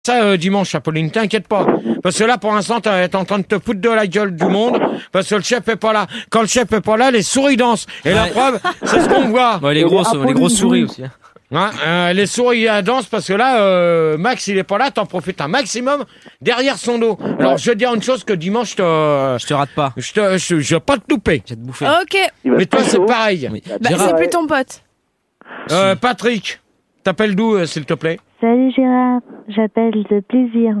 Ça, dimanche, Apolline, t'inquiète pas. Parce que là, pour l'instant, t'es en train de te foutre de la gueule du monde, parce que le chef est pas là. Quand le chef est pas là, les souris dansent. Et la preuve, c'est ce qu'on voit. Ouais, les grosses souris aussi. Les souris dansent parce que là, Max, il est pas là, t'en profites un maximum derrière son dos. Alors, je vais te dire une chose que dimanche, je te rate pas. Je vais pas te louper. Je vais te bouffer. Ok. Mais toi, c'est pareil. Oui. C'est plus ton pote. Patrick, t'appelles d'où, s'il te plaît? Salut Gérard, j'appelle de plaisir.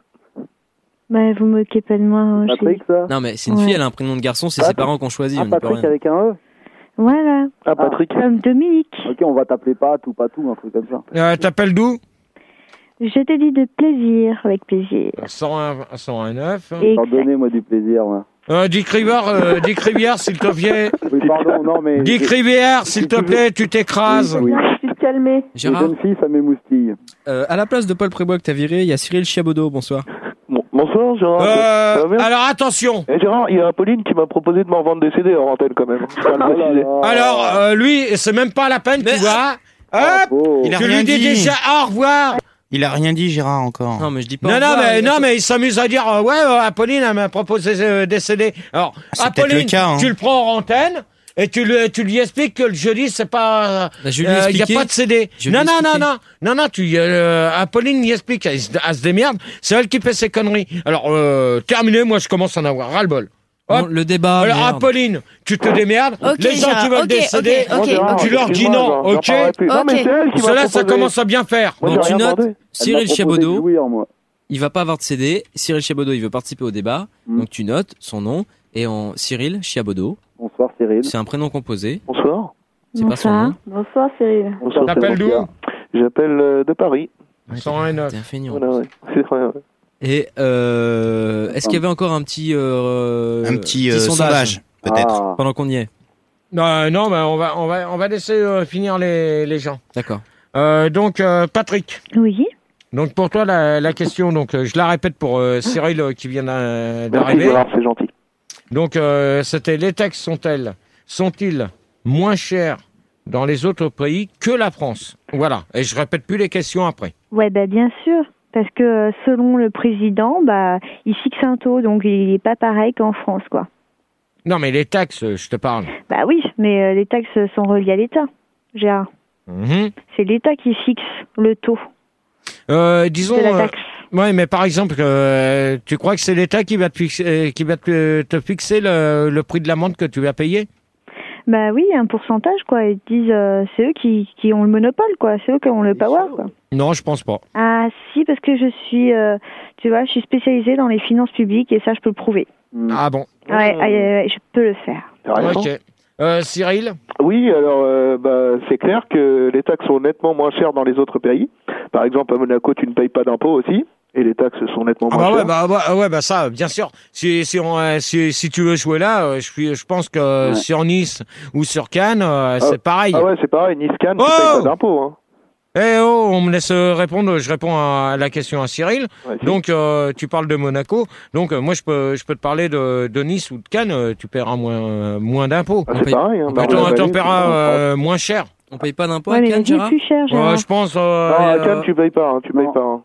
Vous moquez pas de moi. Hein, Patrick, ça? Non, mais c'est une fille, elle a un prénom de garçon, c'est ses parents qui ont choisi. on n'y peut Patrick rien. avec un E? Voilà. Ah, Patrick. Comme Dominique. Ok, on va t'appeler Pat ou Patou, un truc comme ça. T'appelles d'où? Je te dis de plaisir, avec plaisir. 101.9. Pardonnez-moi du plaisir, moi. Dick Rivière, s'il te plaît. Oui, pardon, non, mais... Dick Rivière, s'il te plaît, tu t'écrases. Oui. Je suis calmée. Gérard, Les jeunes filles, ça m'émoustille. à la place de Paul Prébois que t'as viré, il y a Cyril Chiabodo, bonsoir. Bonsoir Gérard. Ça va bien Alors attention. Gérard, il y a Apolline qui m'a proposé de m'en vendre des CD en antenne quand même. Je tiens à le préciser. Alors lui, c'est même pas la peine, tu vois. Hop, Il a tu rien lui dis dit. déjà au revoir. Il a rien dit, Gérard, encore. Non, mais je dis pas. Non, mais il s'amuse à dire Apolline elle m'a proposé des CD. Alors C'est peut-être Apolline, le cas, hein. tu le prends en antenne. Et tu lui expliques que le jeudi, c'est pas... Je lui ai il y a expliqué. pas de CD. Je lui ai expliqué. Non, Apolline y explique, elle se démerde. C'est elle qui fait ses conneries. Alors, terminé, moi, je commence à en avoir ras-le-bol. Hop. Non, le débat. Alors, merde. Apolline, tu te démerdes. Ok, Les gens qui veulent des CD, tu leur dis non, ok? Non, mais c'est elle qui m'a Cela, ça proposé. commence à bien faire. Moi, Donc j'ai tu rien notes demandé. Cyril Chiabodo, moi. il va pas avoir de CD. Cyril Chiabodo, il veut participer au débat. Donc tu notes son nom et Cyril Chiabodo. Bonsoir Cyril. C'est un prénom composé. Bonsoir. C'est pas son nom. Bonsoir Cyril. Bonsoir. T'appelles d'où? J'appelle de Paris. 101.9. T'es un feignant. Voilà, ouais. C'est vrai, ouais. Et est-ce qu'il y avait encore un petit sondage, peut-être. Ah. pendant qu'on y est? Non, mais on va laisser finir les gens. D'accord. Donc, Patrick. Oui. Donc pour toi la question, donc je la répète pour Cyril qui vient Merci d'arriver. Gérard, c'est gentil. Donc c'était les taxes sont-ils moins chers dans les autres pays que la France? Voilà. Et je répète plus les questions après. Ouais, bien sûr. Parce que selon le président, il fixe un taux, donc il n'est pas pareil qu'en France, quoi. Non mais les taxes, je te parle. Oui, mais les taxes sont reliées à l'État, Gérard. Mhm. C'est l'État qui fixe le taux Disons. de la taxe. Ouais, mais par exemple, tu crois que c'est l'État qui va te fixer, te fixer le prix de l'amende que tu vas payer? Oui, un pourcentage, quoi. Ils disent, c'est eux qui ont le monopole, quoi. C'est eux qui ont le power, quoi. Non, je pense pas. Ah, si, parce que je suis, je suis spécialisée dans les finances publiques et ça, je peux le prouver. Ah bon. Ouais, je peux le faire. Intéressant. Ok. Cyril? Oui, alors c'est clair que les taxes sont nettement moins chères dans les autres pays. Par exemple, à Monaco, tu ne payes pas d'impôts aussi. Et les taxes sont nettement moins chères. Ça, bien sûr. Si tu veux jouer là, je pense que sur Nice ou sur Cannes, c'est pareil. Ah ouais, c'est pareil. Nice, Cannes, tu payes pas d'impôts, hein. On me laisse répondre. Je réponds à la question à Cyril. Ouais, si. Donc, tu parles de Monaco. Donc, moi, je peux te parler de Nice ou de Cannes. Tu paieras moins d'impôts. Ah, c'est pareil, hein. T'en paieras moins cher. On paye pas d'impôts Ouais, à mais Cannes, c'est Gérard? plus cher, Gérard. Je pense. à Cannes, tu payes pas, hein. Tu payes pas, hein.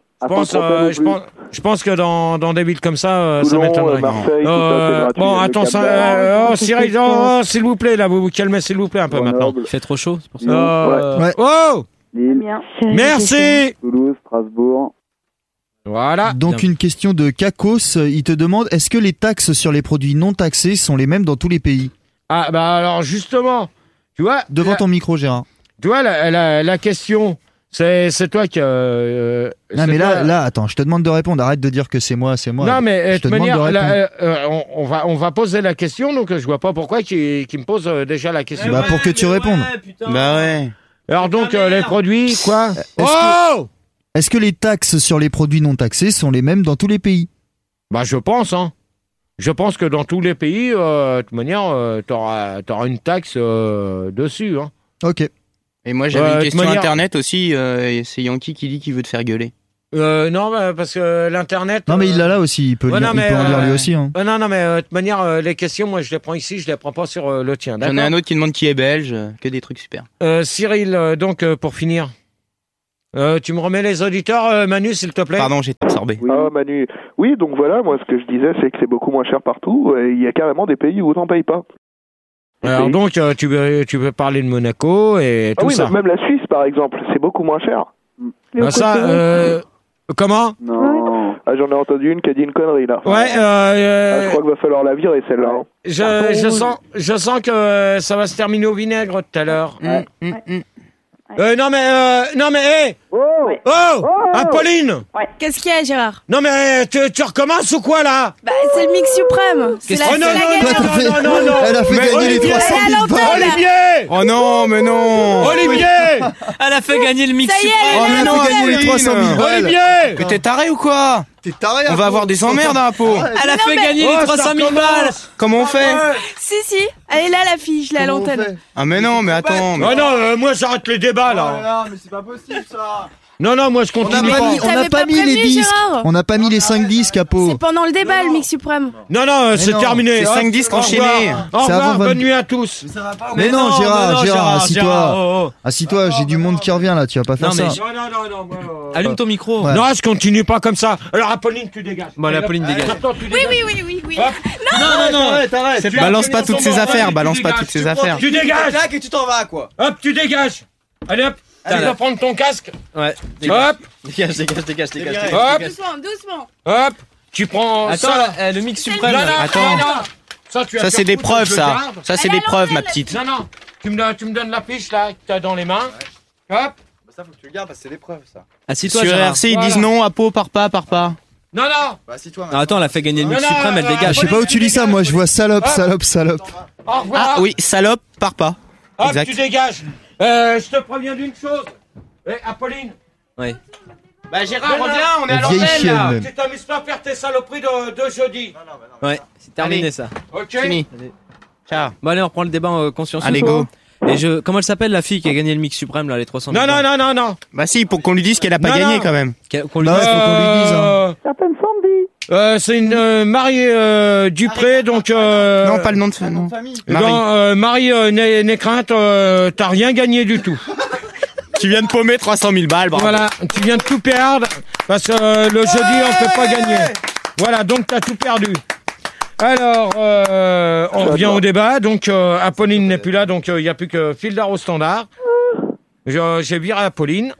Je pense que dans des villes comme ça, ça Toulon, m'étonnerait. Marseille, tout ça, c'est gratuit. Bon, Le attends, Cap-Vert. Cyril, s'il vous plaît, là, vous vous calmez, s'il vous plaît, un peu maintenant. Il fait trop chaud, c'est pour ça. Ouais. Oh, Lille, merci. Toulouse, Strasbourg. Voilà. Donc une question de Kakos, il te demande est-ce que les taxes sur les produits non taxés sont les mêmes dans tous les pays? Ah, alors, justement, tu vois. Devant ton micro, Gérard. Tu vois, la question, c'est toi qui. Non, mais là, attends, je te demande de répondre. Arrête de dire que c'est moi. Non, mais je te de demande manière, de répondre. on va poser la question, donc je vois pas pourquoi qu'il me pose déjà la question. Pour que tu répondes. Bah ouais. Alors donc, les produits, quoi? Est-ce que les taxes sur les produits non taxés sont les mêmes dans tous les pays? Je pense, hein. Je pense que dans tous les pays, de toute manière, t'auras une taxe dessus, hein. Ok. Et moi, j'avais une question manière- internet aussi, et c'est Yankee qui dit qu'il veut te faire gueuler. Non, parce que l'internet. Non, mais il l'a là aussi. Il peut, Ouais, non, il peut en dire lui aussi. Hein. Non, mais de toute manière, les questions, moi, je les prends ici, je les prends pas sur le tien. J'en ai un autre qui demande qui est belge, que des trucs super. Cyril, donc pour finir. Tu me remets les auditeurs, Manu, s'il te plaît. Pardon, j'ai absorbé. Oui. Ah, Manu. Oui, donc voilà, moi, ce que je disais, c'est que c'est beaucoup moins cher partout. Et il y a carrément des pays où t'en payes pas. Alors donc, tu veux parler de Monaco et tout ça. Même la Suisse, par exemple, c'est beaucoup moins cher. Comment? Non. Ah, j'en ai entendu une qui a dit une connerie, là. Ouais, je crois qu'il va falloir la virer, celle-là. Hein. Je sens que ça va se terminer au vinaigre tout à l'heure. Non mais, hey! Oh! Apolline! Ouais. Qu'est-ce qu'il y a, Gérard? Non mais, tu recommences ou quoi, là? Bah, c'est le mix suprême. C'est la gagnante. Non. Elle a fait gagner les 300 000 balles. Olivier! Oh non, mais non. Olivier! Elle a fait gagner le mix Ça y est, suprême. Elle a fait gagner les 300 000 balles. Olivier! Mais t'es taré ou quoi? T'es taré. On va avoir des emmerdes à la peau. Elle a fait gagner les 300 000 balles. Comment on fait? Si. Elle est là, la fille. Je l'ai à l'antenne. Ah mais non, mais attends. Oh non, moi j'arrête les débats, là. Non, mais c'est pas possible, ça. Non, moi je continue pas. On n'a pas mis les disques. On n'a pas mis les 5 disques à peau. C'est pendant le débat, le mix suprême. Non, c'est terminé. C'est 5 disques enchaînés. Au revoir, bonne nuit à tous. Mais non, Gérard, assis-toi. Assis-toi, j'ai du monde qui revient là, tu vas pas faire ça. Non. Allume ton micro. Ouais. Non, je continue pas comme ça. Alors, Apolline, tu dégages. Bon, Apolline dégage. Maintenant, tu dégages. Oui. Non. T'arrêtes. Balance pas toutes ces affaires, balance pas toutes ces affaires. Tu dégages. Et tu t'en vas, quoi. Hop, tu dégages. Allez, hop. Tu vas prendre ton casque. Ouais. Hop. Dégage. Hop. Doucement. Hop. Tu prends Attends, ça. le mix suprême. Attends. Ça, tu vas Ça faire c'est des foutre, preuves, je ça. garde. Ça c'est des preuves, ma petite. Non. Tu me donnes la fiche, là, que t'as dans les mains. Hop. Bah, ça, faut que tu le gardes parce que c'est des preuves, ça. Assis-toi, Sur Gérard. RC, ils disent non à peau, par pas. Non. Bah, assis-toi. Non, attends, elle a fait gagner le mix Non, suprême, elle non, dégage. Je sais pas où tu lis ça, moi je vois salope. Au revoir. Ah oui, salope, par pas. Hop, Exact. tu dégages. Je te préviens d'une chose. Apolline. Ouais. Bah, Gérard, reviens, on est à La vieille l'antenne, chienne, là. même. Tu t'amuses pas à faire tes saloperies de jeudi. Ouais, c'est terminé Allez. ça. Ok. Fini. Ciao. Bon, allez, on reprend le débat consciencieux. Allez, go. Et comment elle s'appelle, la fille qui a gagné le mix suprême, là, les 300 000 Non. Bah si, pour qu'on lui dise qu'elle a pas Non, gagné non. quand même. Qu'on lui Bah, dise. faut qu'on lui dise. Hein. Certaines Sandy. C'est une Marie Dupré, donc... Non, pas le nom de famille. Marie. Marie n'est crainte, t'as rien gagné du tout. Tu viens de paumer 300 000 balles, bravo. Voilà, tu viens de tout perdre, parce que le jeudi, on peut pas gagner. Voilà, donc t'as tout perdu. Alors, on revient au débat. Donc, Apolline n'est plus là, donc il n'y a plus que Fildar au standard. J'ai viré Apolline.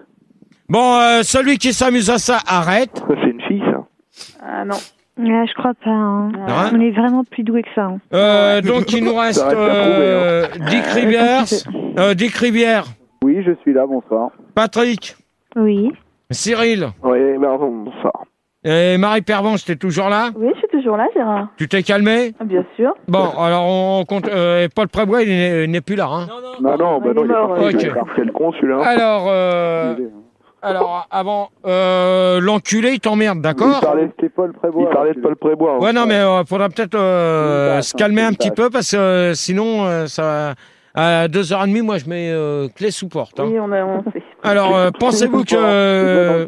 Bon, celui qui s'amuse à ça, arrête. C'est une fille, ça. Ah non. Je crois pas. Hein. Hein On est vraiment plus doué que ça. Hein. Donc, il nous reste Ça reste à prouver, Dick Rivière. Dick Rivière. Oui, je suis là, bonsoir. Patrick. Oui. Cyril. Oui, bonsoir. Et Marie Pervenche, t'es toujours là? Oui, je suis toujours là, Gérard. Tu t'es calmé? Bien sûr. Bon, alors on compte. Paul Prébois, il n'est plus là. Hein. Non, bah non, il est mort, parti. ok. Quel con, celui-là. Alors, avant, l'enculé, il t'emmerde, Il d'accord? parlait de Paul Prébois. Il parlait de Paul Prébois. Ouais, non, mais faudra peut-être se calmer un petit peu parce que sinon, ça. À 2h30, moi, je mets clé sous porte. Hein. Oui, on sait. Alors, pensez-vous que.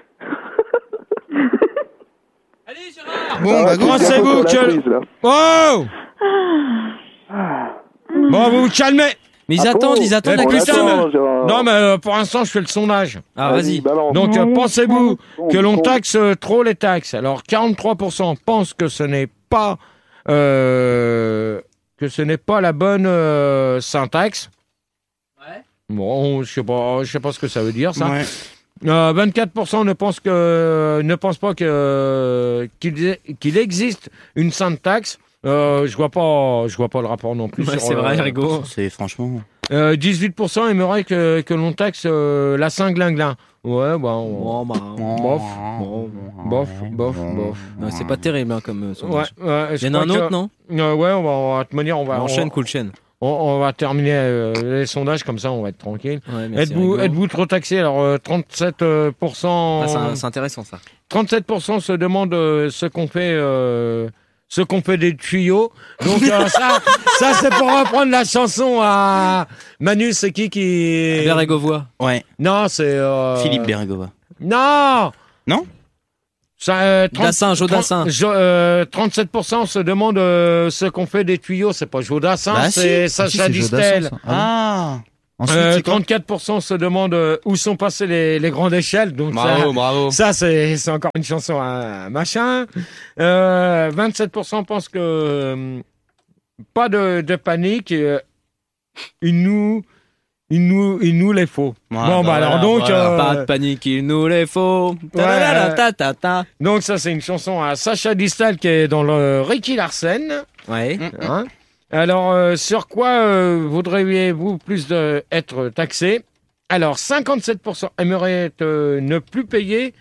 Allez, Gérard. Bon, bah go. Pensez-vous que. Oh! Bon, vous vous calmez. Mais ils attendent Mais la putain, question. Non, mais pour l'instant, je fais le sondage. Ah, vas-y. Donc, Ouais, pensez-vous ouais. que l'on taxe trop les taxes? Alors, 43% pensent que ce n'est pas la bonne syntaxe. Ouais. Bon, je sais pas ce que ça veut dire ça. Ouais. 24% ne pensent pas qu'il existe une syntaxe. Je vois pas le rapport non plus. Ouais, sur, c'est vrai, Rigaud. C'est franchement. 18% aimeraient que l'on taxe la Saint-Glinglin. Ouais, Oh, bah. bof. Non, c'est pas terrible hein, comme sondage. Ouais, Il y en a un autre, non? Ouais, on va te manière, on Enchaîne, cool chaîne. On va terminer les sondages comme ça, on va être tranquille. Ouais, merci, Êtes-vous trop taxé? Alors 37%. Ah, c'est intéressant ça. 37% se demandent ce qu'on fait des tuyaux. Donc ça c'est pour reprendre la chanson à Manu, c'est qui Bérégovois. Ouais. Non, c'est Philippe Bérégovois. Non. Non. Ça, Jodassin. 37% se demandent ce qu'on fait des tuyaux. C'est pas Jodassin, Bah, c'est si. Sacha Si, c'est Distel. Jodassin, ça. Ah. Ensuite, c'est quoi 34% se demandent où sont passées les grandes échelles. Donc Bravo. ça c'est encore une chanson à machin. 27% pensent que pas de panique. Il nous les faut. Alors donc pas de panique, il nous les faut. Donc ça c'est une chanson à Sacha Distel qui est dans le Ricky Larsen. Ouais. Hein. Alors sur quoi voudriez-vous plus être taxé? Alors 57% aimeraient ne plus payer.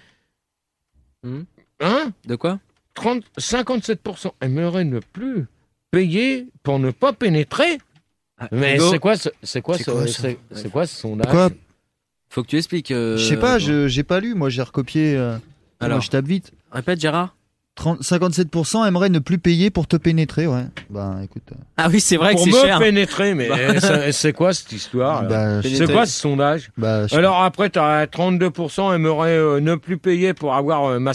Hein? De quoi? 57% aimeraient ne plus payer pour ne pas pénétrer. Mais c'est quoi ce sondage? Quoi? Faut que tu expliques. Je sais pas, j'ai pas lu. Moi, j'ai recopié. Alors, je tape vite. Répète, Gérard. 57% aimeraient ne plus payer pour te pénétrer, ouais. Bah, écoute. Ah oui, c'est vrai pour que c'est cher. Pour me pénétrer, mais c'est quoi cette histoire? C'est quoi ce sondage? Alors après, t'as 32% aimeraient ne plus payer pour avoir ma...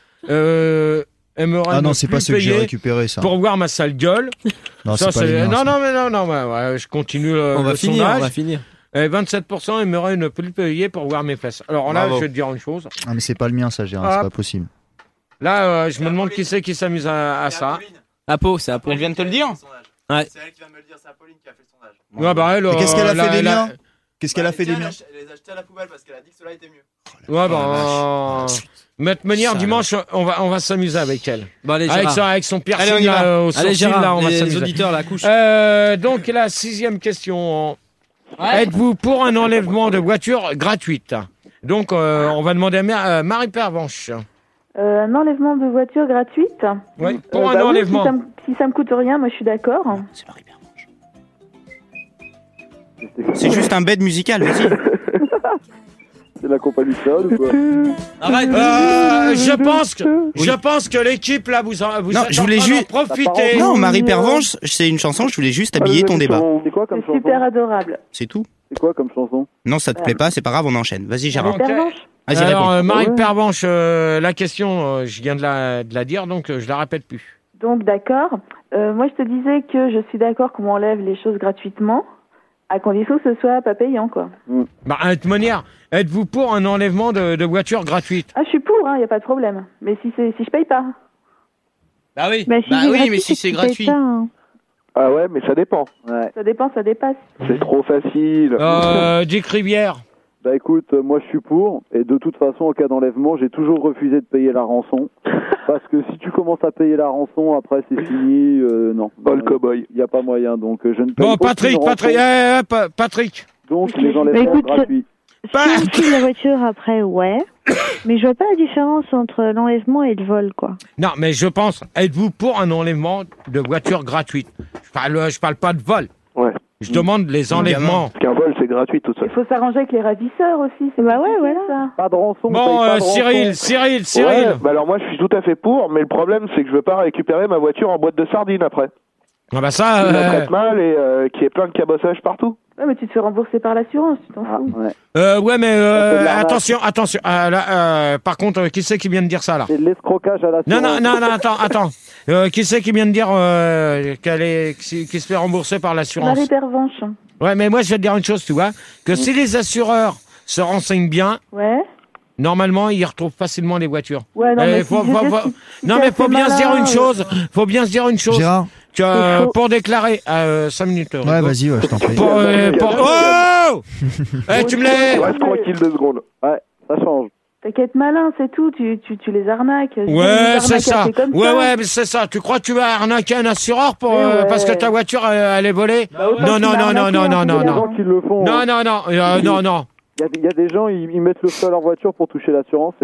Ah non, c'est pas ce que j'ai récupéré, ça. Pour voir ma sale gueule. Non, ça, c'est pas les miens, non, je continue le sondage. On va finir. Et 27% aimeraient ne plus payer pour voir mes fesses. Alors là, je vais te dire une chose. Ah, mais c'est pas le mien, ça, Gérard, c'est pas possible. Là, je me demande qui c'est qui s'amuse à ça. Apo, c'est Apo. Elle vient de te le dire? Ouais. C'est elle qui vient de me le dire, c'est Apolline qui a fait le sondage. Ouais, bah, elle, qu'est-ce qu'elle a fait des miens? Qu'est-ce qu'elle a fait des miens? Elle les a jetés à la poubelle parce qu'elle a dit que cela était mieux. Ouais, bah. De toute manière, dimanche, on va s'amuser avec elle. Bon, allez, avec son piercing là, au sourcil, Gérard, là, on va s'amuser. Les auditeurs la couche. Donc, la 6e question. Ouais. Êtes-vous pour un enlèvement de voiture gratuite? Donc, on va demander à Marie Pervenche. Un enlèvement de voiture gratuite? Oui, pour un enlèvement. Oui, si ça me coûte rien, moi je suis d'accord. C'est Marie Pervenche. C'est juste un bed musical, vas-y. C'est la compagnie de Sol ou quoi? Arrête. Je pense que l'équipe là vous non, je voulais juste profiter. Non, Marie Pervenche, c'est une chanson, je voulais juste habiller ton débat. C'est quoi comme chanson? Super adorable. C'est tout? C'est quoi comme chanson? Non, ça te plaît pas, c'est pas grave, on enchaîne. Vas-y, Gérard. Vas-y, alors, réponds. Marie Pervenche, la question, je viens de la dire, donc je la répète plus. Donc d'accord. Moi je te disais que je suis d'accord qu'on m'enlève les choses gratuitement, à condition que ce soit pas payant, quoi. Bah, de toute manière, êtes-vous pour un enlèvement de voiture gratuite? Ah, je suis pour, y a pas de problème. Mais si je paye pas. Bah oui. Mais si c'est gratuit. Pas, hein. Ah ouais, mais ça dépend. Ouais. Ça dépend, ça dépasse. C'est trop facile. Dick Rivière. Bah écoute, moi je suis pour, et de toute façon, en cas d'enlèvement, j'ai toujours refusé de payer la rançon. Parce que si tu commences à payer la rançon, après c'est fini, non. Le cow-boy. Il n'y a pas moyen, donc je ne paye Bon, pas. Patrick. Donc les enlèvements gratuits. Si on tue la voiture après, ouais. Mais je vois pas la différence entre l'enlèvement et le vol, quoi. Non, mais je pense, êtes-vous pour un enlèvement de voiture gratuite? Je parle pas de vol. Ouais. Je demande les enlèvements. Parce qu'un vol, c'est gratuit tout seul. Il faut s'arranger avec les ravisseurs aussi. Bah ouais, voilà. Ça. Pas de rançon. Bon, Cyril. Ouais, bah alors moi je suis tout à fait pour, mais le problème c'est que je veux pas récupérer ma voiture en boîte de sardines après. Ah bah ça. Qui la traite mal et qui est plein de cabossage partout. Ouais, mais tu te fais rembourser par l'assurance, tu t'en fous. Ouais, mais attention. Par contre, qui c'est qui vient de dire ça là? C'est de l'escrocage à l'assurance. Non, attends. Qui c'est qui vient de dire qui se fait rembourser par l'assurance? Marie Pervenche. Ouais, mais moi je vais te dire une chose, tu vois, que si les assureurs se renseignent bien, normalement ils retrouvent facilement les voitures. Ouais, non, mais faut bien se dire une chose. Faut bien se dire une chose. Gérard. Pour déclarer 5 minutes. Ouais, vas-y, je t'en prie. Oh tu me l'as. Reste tranquille 2 secondes. Ouais, ça change. T'inquiète malin, c'est tout, tu les arnaques. Ouais, c'est ça. Ouais, mais c'est ça. Tu crois que tu vas arnaquer un assureur parce que ta voiture elle est volée? Non. Il y a des gens qui le font. Non. Il y a des gens, ils mettent le feu à leur voiture pour toucher l'assurance.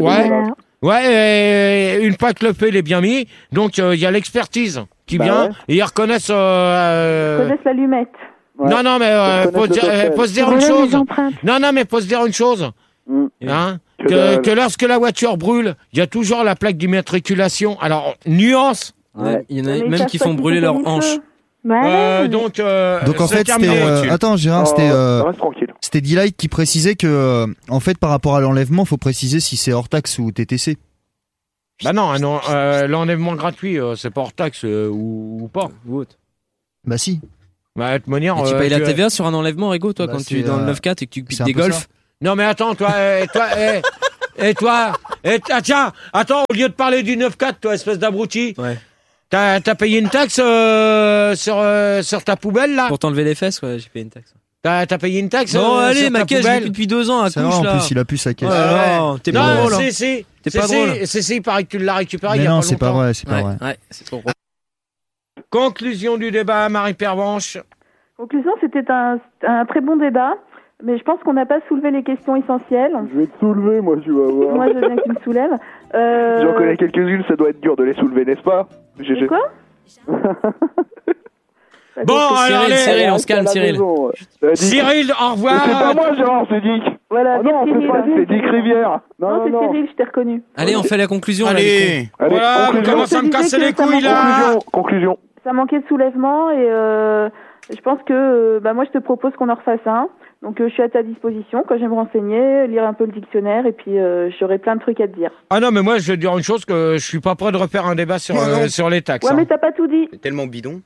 Ouais, une fois que le feu est bien mis, donc il y a l'expertise qui vient et ils reconnaissent. Ils connaissent l'allumette. Ouais. Non, mais faut se dire une chose. Non, mais faut se dire une chose. Hein, que lorsque la voiture brûle, il y a toujours la plaque d'immatriculation. Alors, nuance. Ouais, il y en a même qui font brûler leurs hanches. Donc en fait, c'était. Attends, Gérard, c'était D-Light qui précisait que, en fait, par rapport à l'enlèvement, faut préciser si c'est hors taxe ou TTC. Bah non, l'enlèvement gratuit, c'est pas hors taxe ou pas. Bah si. Bah, de toute manière, tu payes la TVA sur un enlèvement, Rigo, toi, quand tu es dans le 9-4 et que tu piques des golfs. Non, mais attends, toi, tiens, attends, au lieu de parler du 9-4, toi, espèce d'abruti. Ouais. T'as payé une taxe sur ta poubelle, là? Pour t'enlever les fesses, ouais, j'ai payé une taxe. T'as payé une taxe Non, allez, sur ma ta caisse, poubelle? je l'ai plus depuis 2 ans, à couche, là. En plus, il a plus sa caisse. Non, t'es pas drôle. T'es pas drôle. C'est, il paraît que tu l'as récupéré il y a pas longtemps. Non, c'est pas vrai, c'est pas vrai. Ouais, c'est trop drôle. Conclusion du débat, Marie Pervenche. Conclusion, c'était un très bon débat, mais je pense qu'on n'a pas soulevé les questions essentielles. Je vais te soulever, moi, tu vas voir. Moi, je veux bien que tu me soulèves. J'en connais quelques-unes, ça doit être dur de les soulever, n'est-ce pas? C'est quoi? Bon, alors, Cyril, on se calme, Cyril. Cyril, au revoir. C'est pas moi, Gérard, c'est Dick. Voilà, non, c'est Dick Rivière. Non, c'est Cyril, je t'ai reconnu. Allez, on fait la conclusion. Allez. Voilà, on commence à me casser les couilles, là. Conclusion. Ça manquait de soulèvement et je pense que moi je te propose qu'on en refasse un. Donc je suis à ta disposition quand j'aime me renseigner, lire un peu le dictionnaire et puis j'aurai plein de trucs à te dire. Ah non, mais moi je veux dire une chose, que je suis pas prêt de refaire un débat sur les taxes. Ouais, mais t'as pas tout dit. C'est tellement bidon.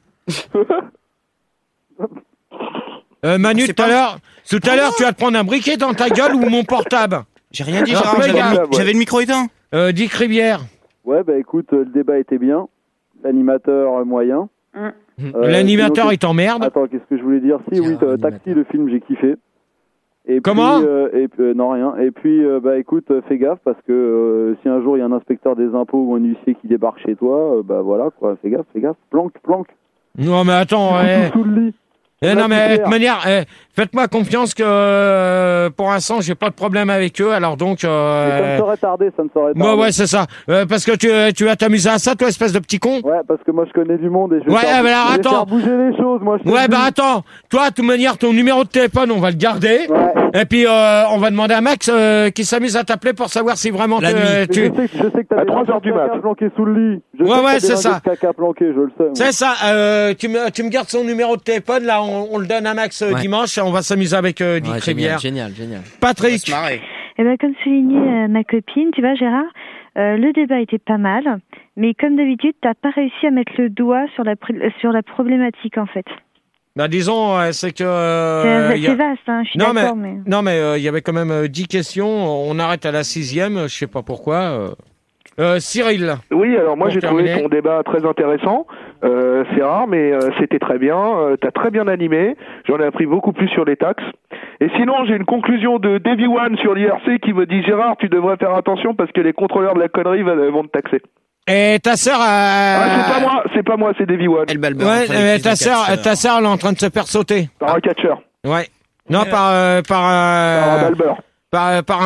Manu, tout à l'heure, tu vas te prendre un briquet dans ta gueule ou mon portable. J'ai rien dit, Gérard, j'avais le micro éteint. Dick Rivière. Ouais, bah écoute, le débat était bien. L'animateur moyen. L'animateur, il t'emmerde. Attends, qu'est-ce que je voulais dire? Si, oui, Taxi, le film, j'ai kiffé. Et comment non, rien. Et puis, bah écoute, fais gaffe parce que si un jour il y a un inspecteur des impôts ou un huissier qui débarque chez toi, bah voilà, quoi, fais gaffe. Planque. Non, mais attends, sous le lit. Non, mais de toute manière, faites-moi confiance que pour l'instant, j'ai pas de problème avec eux, alors donc... Ça me serait tardé. Ouais, c'est ça. Parce que tu vas t'amuser à ça, toi, espèce de petit con. Ouais, parce que moi, je connais du monde et je vais faire bouger les choses, moi. Attends. Toi, de toute manière, ton numéro de téléphone, on va le garder. Ouais. Et puis, on va demander à Max qui s'amuse à t'appeler pour savoir si vraiment je sais que t'as à 3h du mat. Planqué sous le lit. Ouais, c'est ça. Caca planqué, je le sais. C'est ça. Tu me gardes son numéro de téléphone, là, on le donne à Max dimanche et on va s'amuser avec Dick Rivière. Génial. Patrick. Comme souligné ma copine, tu vois, Gérard, le débat était pas mal, mais comme d'habitude, t'as pas réussi à mettre le doigt sur la problématique, en fait. Bah disons, c'est que... c'est vaste, hein, je suis d'accord, mais... Non, mais il y avait quand même 10 questions, on arrête à la 6e, je sais pas pourquoi... Cyril. Oui, alors moi j'ai trouvé ton débat très intéressant. C'est rare, mais c'était très bien. T'as très bien animé. J'en ai appris beaucoup plus sur les taxes. Et sinon, j'ai une conclusion de Davy One sur l'IRC qui me dit Gérard, tu devrais faire attention parce que les contrôleurs de la connerie vont te taxer. Et ta sœur c'est pas moi, c'est Davy One. Ouais, ta sœur, elle est en train de se faire sauter. Par un catcheur. Ouais. Non, par un albeur. Par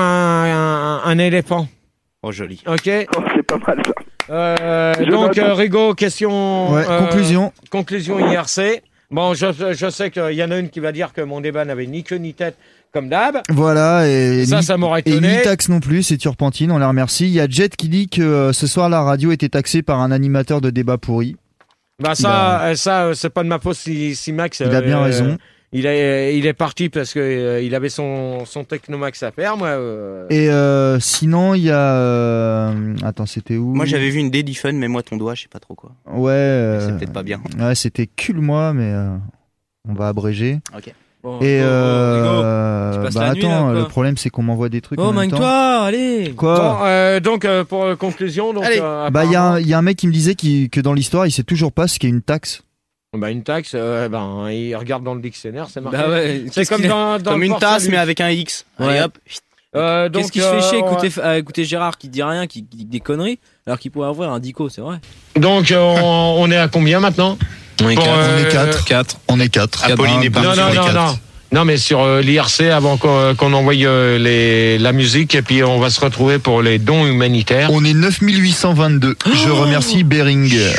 un éléphant. Oh, joli. Ok. C'est pas mal ça. Donc, Rigo, question... Conclusion IRC. Bon, je sais qu'il y en a une qui va dire que mon débat n'avait ni queue ni tête, comme d'hab. Voilà, et ça m'aurait étonné. Et ni taxe non plus, c'est turpentine, on les remercie. Il y a Jet qui dit que ce soir, la radio était taxée par un animateur de débat pourri. Bah ça, c'est pas de ma faute si Max... Il a bien raison. Il est parti parce que il avait son Technomax à faire, moi. Et sinon, il y a... Attends, c'était où? Moi, j'avais vu une Daddy Fun, mais moi, ton doigt, je sais pas trop quoi. Ouais. C'est peut-être pas bien. Ouais, c'était cul-moi, mais on va abréger. Ok. Bon, et attends, le problème, c'est qu'on m'envoie des trucs. Oh, magne-toi, allez. Quoi? Bon, donc, pour conclusion, donc... il y a un mec qui me disait que dans l'histoire, il sait toujours pas ce qu'est une taxe. Bah une taxe, il regarde dans le dictionnaire, c'est marqué. Bah ouais, c'est comme comme une tasse mais avec un X. Ouais. Allez hop. Qu'est-ce qui se fait chier écouter Gérard qui dit rien, qui dit des conneries, alors qu'il pourrait avoir un dico, c'est vrai. Donc on est à combien maintenant? On est 4. On est 4. Apolline est parti sur les 4. Non, mais sur l'IRC, avant qu'on envoie la musique, et puis on va se retrouver pour les dons humanitaires. On est 9822. Je remercie Beringer.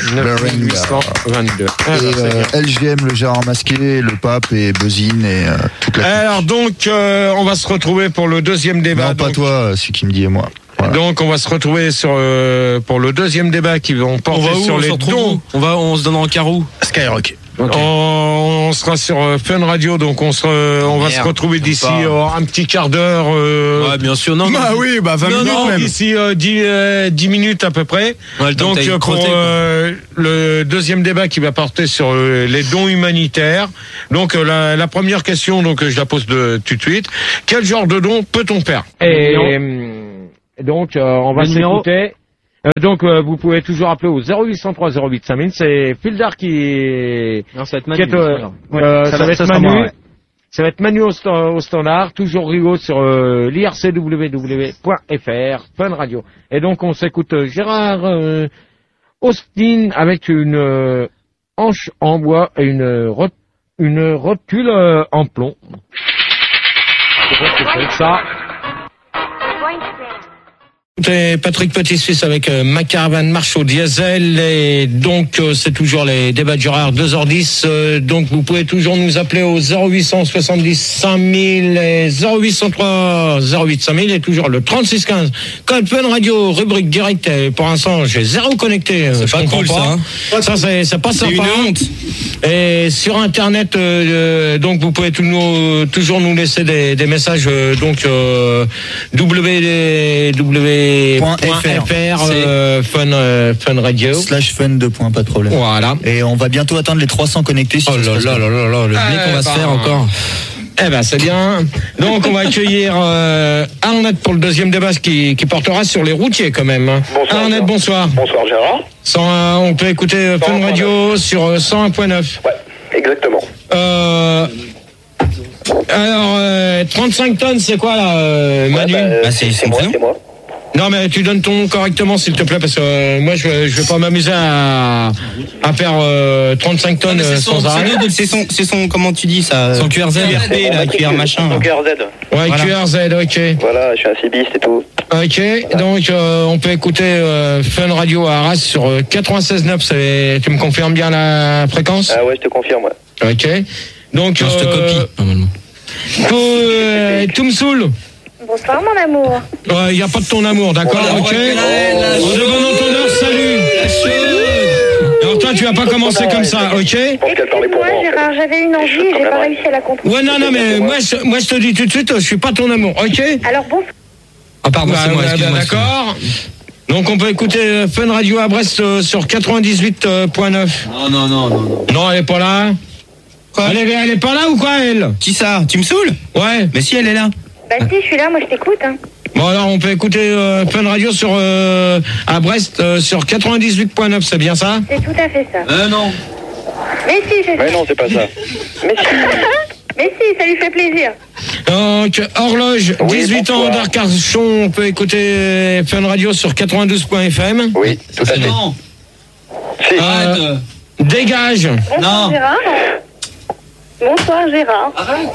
9822. Et LGM, le Gérard Masqué, le Pape et Buzzine et toute la... Alors donc, on va se retrouver pour le deuxième débat. Non, pas toi, celui qui me dit et moi. Voilà. Donc on va se retrouver pour le deuxième débat qui vont porter sur les dons. On se donne en carreau. Skyrock. Okay. On sera sur Fun Radio, donc on va se retrouver d'ici un petit quart d'heure. Ouais, bien sûr, non. Bah oui, 20 minutes même. D'ici 10 minutes à peu près. Ouais, donc pour le deuxième débat qui va porter sur les dons humanitaires. Donc la première question, donc je la pose tout de suite. Quel genre de don peut-on faire? Et donc on va s'écouter. Donc vous pouvez toujours appeler au 0803 08 5000. C'est Fildar qui. Non, ça va être Manu. Ça va être Manu. Ouais. Ça va être Manu au standard. Toujours Rigaud sur l'ircww.fr Fun Radio. Et donc on s'écoute Gérard Austin avec une hanche en bois et une rotule en plomb. C'est ça. C'est Patrick Petit-Suisse avec ma caravane marche au diesel et donc c'est toujours les débats de Gérard 2h10 donc vous pouvez toujours nous appeler au 0870 5000 et 0803 08 5000 et toujours le 3615 code Fun Radio rubrique direct et pour l'instant j'ai zéro connecté c'est pas cool ça hein. Ça c'est pas sympa. C'est une honte. Et sur internet donc vous pouvez toujours nous laisser des messages donc www.fr Fun Radio /fun 2. Pas de problème. Voilà. Et on va bientôt atteindre les 300 connectés. Oh là là là là, le blé qu'on va se faire encore. Eh ben c'est bien. Donc on va accueillir Arnett pour le deuxième débat qui portera sur les routiers quand même. Bonsoir. Arnett, bonsoir. Bonsoir Gérard. On peut écouter Fun Radio sur 101.9. Ouais, exactement. Alors 35 tonnes c'est quoi là Manu? C'est moi. Non mais tu donnes ton nom correctement s'il te plaît parce que moi je vais pas m'amuser à faire 35 tonnes sans arrêt. C'est son comment tu dis ça? Son QRZ RP là, QR machin. Son QRZ. Ouais, voilà. QRZ, ok. Voilà, je suis un cibiste et tout. Ok, donc on peut écouter Fun Radio à Arras sur 96.9. Tu me confirmes bien la fréquence? Ah ouais, je te confirme, ouais. Ok. Donc je te copie normalement. Tout me saoule. Bonsoir mon amour. Il n'y a pas de ton amour, d'accord, ok. On demande entendeur, salut. Alors toi, tu vas pas commencer comme ça, ok. Excuse-moi Gérard, j'avais une envie et j'ai pas réussi à la contrôler. Ouais, non, mais moi je te dis tout de suite, je suis pas ton amour, ok. Alors bon. Ah pardon, c'est moi, excuse-moi. D'accord. Donc on peut écouter Fun Radio à Brest sur 98.9. Non. Non, elle est pas là. Quoi? Elle est pas là ou quoi, elle? Qui ça? Tu me saoules? Ouais. Mais si, elle est là. Bah si, je suis là, moi je t'écoute. Hein. Bon alors on peut écouter Fun Radio sur à Brest sur 98.9, c'est bien ça? C'est tout à fait ça. Non. Mais si, c'est ça. Mais non, c'est pas ça. Mais si. Mais si, ça lui fait plaisir. Donc horloge, oui, 18 ans d'Arcachon, on peut écouter Fun Radio sur 92.fm. Oui, tout à fait. Non. Si. Arrête. Dégage. Bonsoir Gérard. Bonsoir Gérard. Arrête.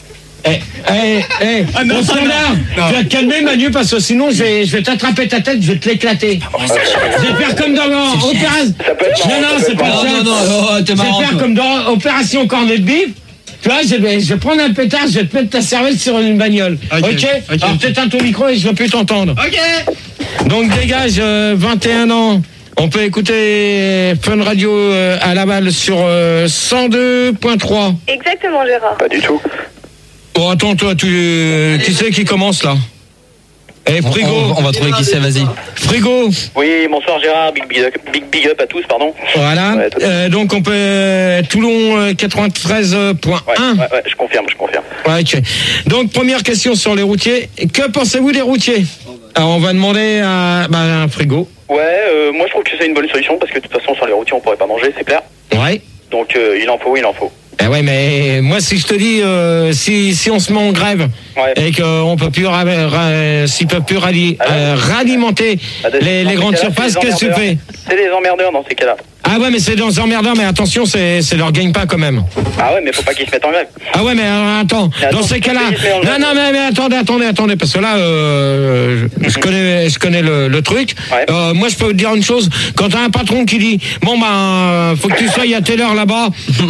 Mon standard, tu vas te calmer Manu parce que sinon je vais t'attraper ta tête, je vais te l'éclater. Je vais faire comme dans l'opération. Non, c'est pas ça. Non, t'es marrant. Je vais faire comme dans Opération Cornet de Bif. Tu vois, je vais prendre un pétard, je vais te mettre ta cervelle sur une bagnole. Ok. Alors t'éteins ton micro et je veux plus t'entendre. Ok. Donc dégage, 21 ans. On peut écouter Fun Radio à Laval sur 102.3. Exactement Gérard. Pas du tout. Bon, attends, toi, tu sais qui commence là? Frigo. On va trouver qui c'est, vas-y. Frigo. Oui, bonsoir Gérard, big up à tous, pardon. Voilà. Ouais, donc on peut Toulon 93.1. Ouais, je confirme. Ouais, ok. Donc première question sur les routiers. Que pensez-vous des routiers? Alors on va demander à Frigo. Ouais, moi je trouve que c'est une bonne solution parce que de toute façon sur les routiers on pourrait pas manger, c'est clair. Ouais. Donc il en faut. Eh ouais, mais moi si je te dis si on se met en grève et qu'on peut plus s'ils peuvent plus ralimenter les grandes surfaces, qu'est-ce que tu fais? C'est des emmerdeurs dans ces cas-là. Ah ouais, mais c'est des emmerdeurs, mais attention, c'est leur gagne pas quand même. Ah ouais, mais faut pas qu'ils se mettent en grève. Ah ouais, mais attends, dans ces cas-là, non, mais attendez, parce que là, je connais le truc. Ouais. Moi, je peux vous dire une chose. Quand t'as un patron qui dit, bon faut que tu sois à telle heure là-bas.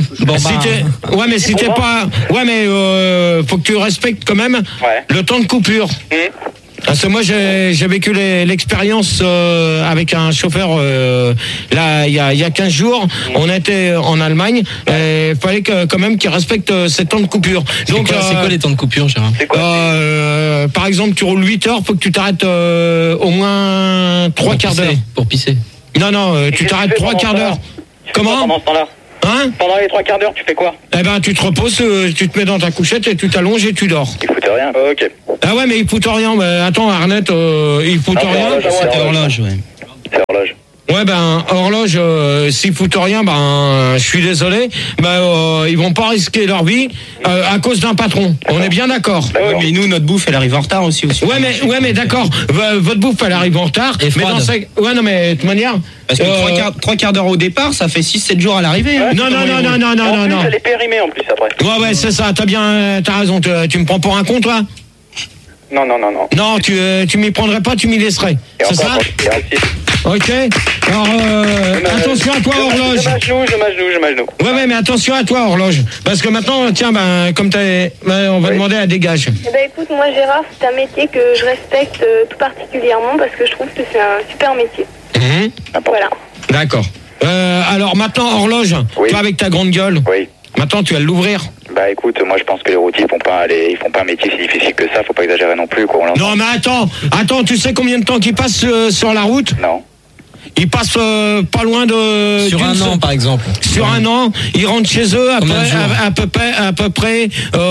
Si t'es pas, faut que tu respectes quand même le temps de coupure. Parce que moi j'ai vécu l'expérience avec un chauffeur là il y a 15 jours. On était en Allemagne et il fallait quand même qu'il respecte ces temps de coupure. Donc c'est quoi les temps de coupure, Gérard? Par exemple, tu roules 8 heures, faut que tu t'arrêtes au moins 3 quarts d'heure. Pour pisser. Non, tu t'arrêtes 3 quarts d'heure. Comment? Pendant ce temps-là. Hein? Pendant les 3 quarts d'heure, tu fais quoi? Eh ben, tu te reposes, tu te mets dans ta couchette et tu t'allonges et tu dors. Il fout rien. Ok. Ah ouais, mais il fout rien. Mais attends, Arnett, il fout rien. C'est horloge, ouais. C'est horloge. Ouais, ben, horloge, s'ils foutent rien, ben, je suis désolé, ils vont pas risquer leur vie à cause d'un patron. On est bien d'accord. Ouais, mais nous, notre bouffe, elle arrive en retard aussi. Ouais, mais d'accord. Votre bouffe, elle arrive en retard. Et mais ouais, non, mais de toute manière. Parce que 3 quarts d'heure au départ, ça fait 6-7 jours à l'arrivée. Ouais, non. En plus, elle est périmée en plus après. Ouais, c'est ça. T'as raison. Tu me prends pour un con, toi? Non. Non, tu m'y prendrais pas, tu m'y laisserais. C'est ça? Ok. Alors, attention à toi, horloge. Je m'agenouille. Ouais, mais attention à toi, horloge. Parce que maintenant, tiens, comme on va demander à dégage. Eh ben écoute, moi Gérard, c'est un métier que je respecte tout particulièrement parce que je trouve que c'est un super métier. Voilà. D'accord. Alors maintenant, horloge, toi avec ta grande gueule. Oui. Maintenant, tu vas l'ouvrir. Bah écoute, moi je pense que les routiers ils font pas un métier si difficile que ça, faut pas exagérer non plus quoi. Non mais attends, tu sais combien de temps qu'ils passent sur la route? Non. Ils passent pas loin de... Sur un an, par exemple. Sur un an, ils rentrent chez eux à peu près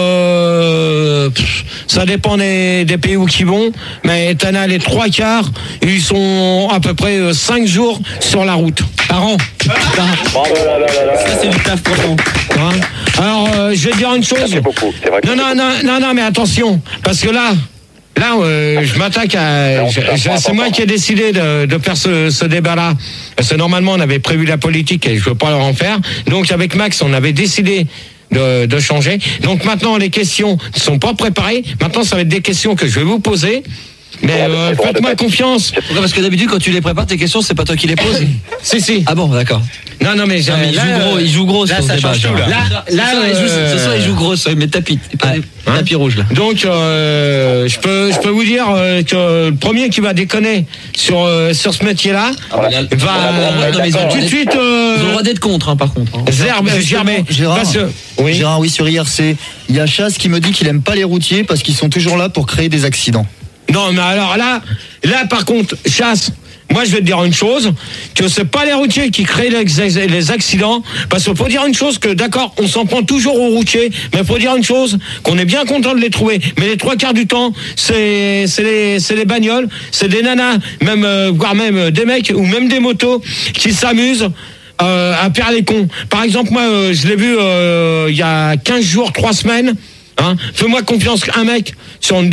ça dépend des pays où ils vont, mais t'en as les 3 quarts, ils sont à peu près 5 jours sur la route. Par an. Ça, c'est du taf profond. Alors, je vais te dire une chose. C'est beaucoup, c'est vrai. Non, mais attention, parce que là, je m'attaque à... C'est moi qui ai décidé de faire ce débat-là. Parce que normalement, on avait prévu la politique et je ne veux pas leur en faire. Donc, avec Max, on avait décidé de changer. Donc, maintenant, les questions ne sont pas préparées. Maintenant, ça va être des questions que je vais vous poser. Mais faites-moi confiance. Pourquoi? Parce que d'habitude, quand tu les prépares, tes questions, c'est pas toi qui les poses. Si. Ah bon, d'accord. Non, mais il joue gros. Là, ça change tout, là. Ce soir, il joue gros, mais tapis rouge, là. Donc, je peux vous dire que le premier qui va déconner sur ce métier-là va tout de suite... Ils ont le droit d'être contre, par contre. Germer. Gérard, oui, sur IRC, il y a Chasse qui me dit qu'il aime pas les routiers parce qu'ils sont toujours là pour créer des accidents. Non, mais alors là par contre, Chasse, moi je vais te dire une chose, que c'est pas les routiers qui créent les accidents, parce qu'il faut dire une chose, que d'accord, on s'en prend toujours aux routiers, mais il faut dire une chose, qu'on est bien content de les trouver, mais les 3 quarts du temps, c'est les bagnoles, c'est des nanas, même voire même des mecs, ou même des motos, qui s'amusent à faire les cons. Par exemple, moi, je l'ai vu il y a 15 jours, 3 semaines, fais-moi confiance, un mec sur une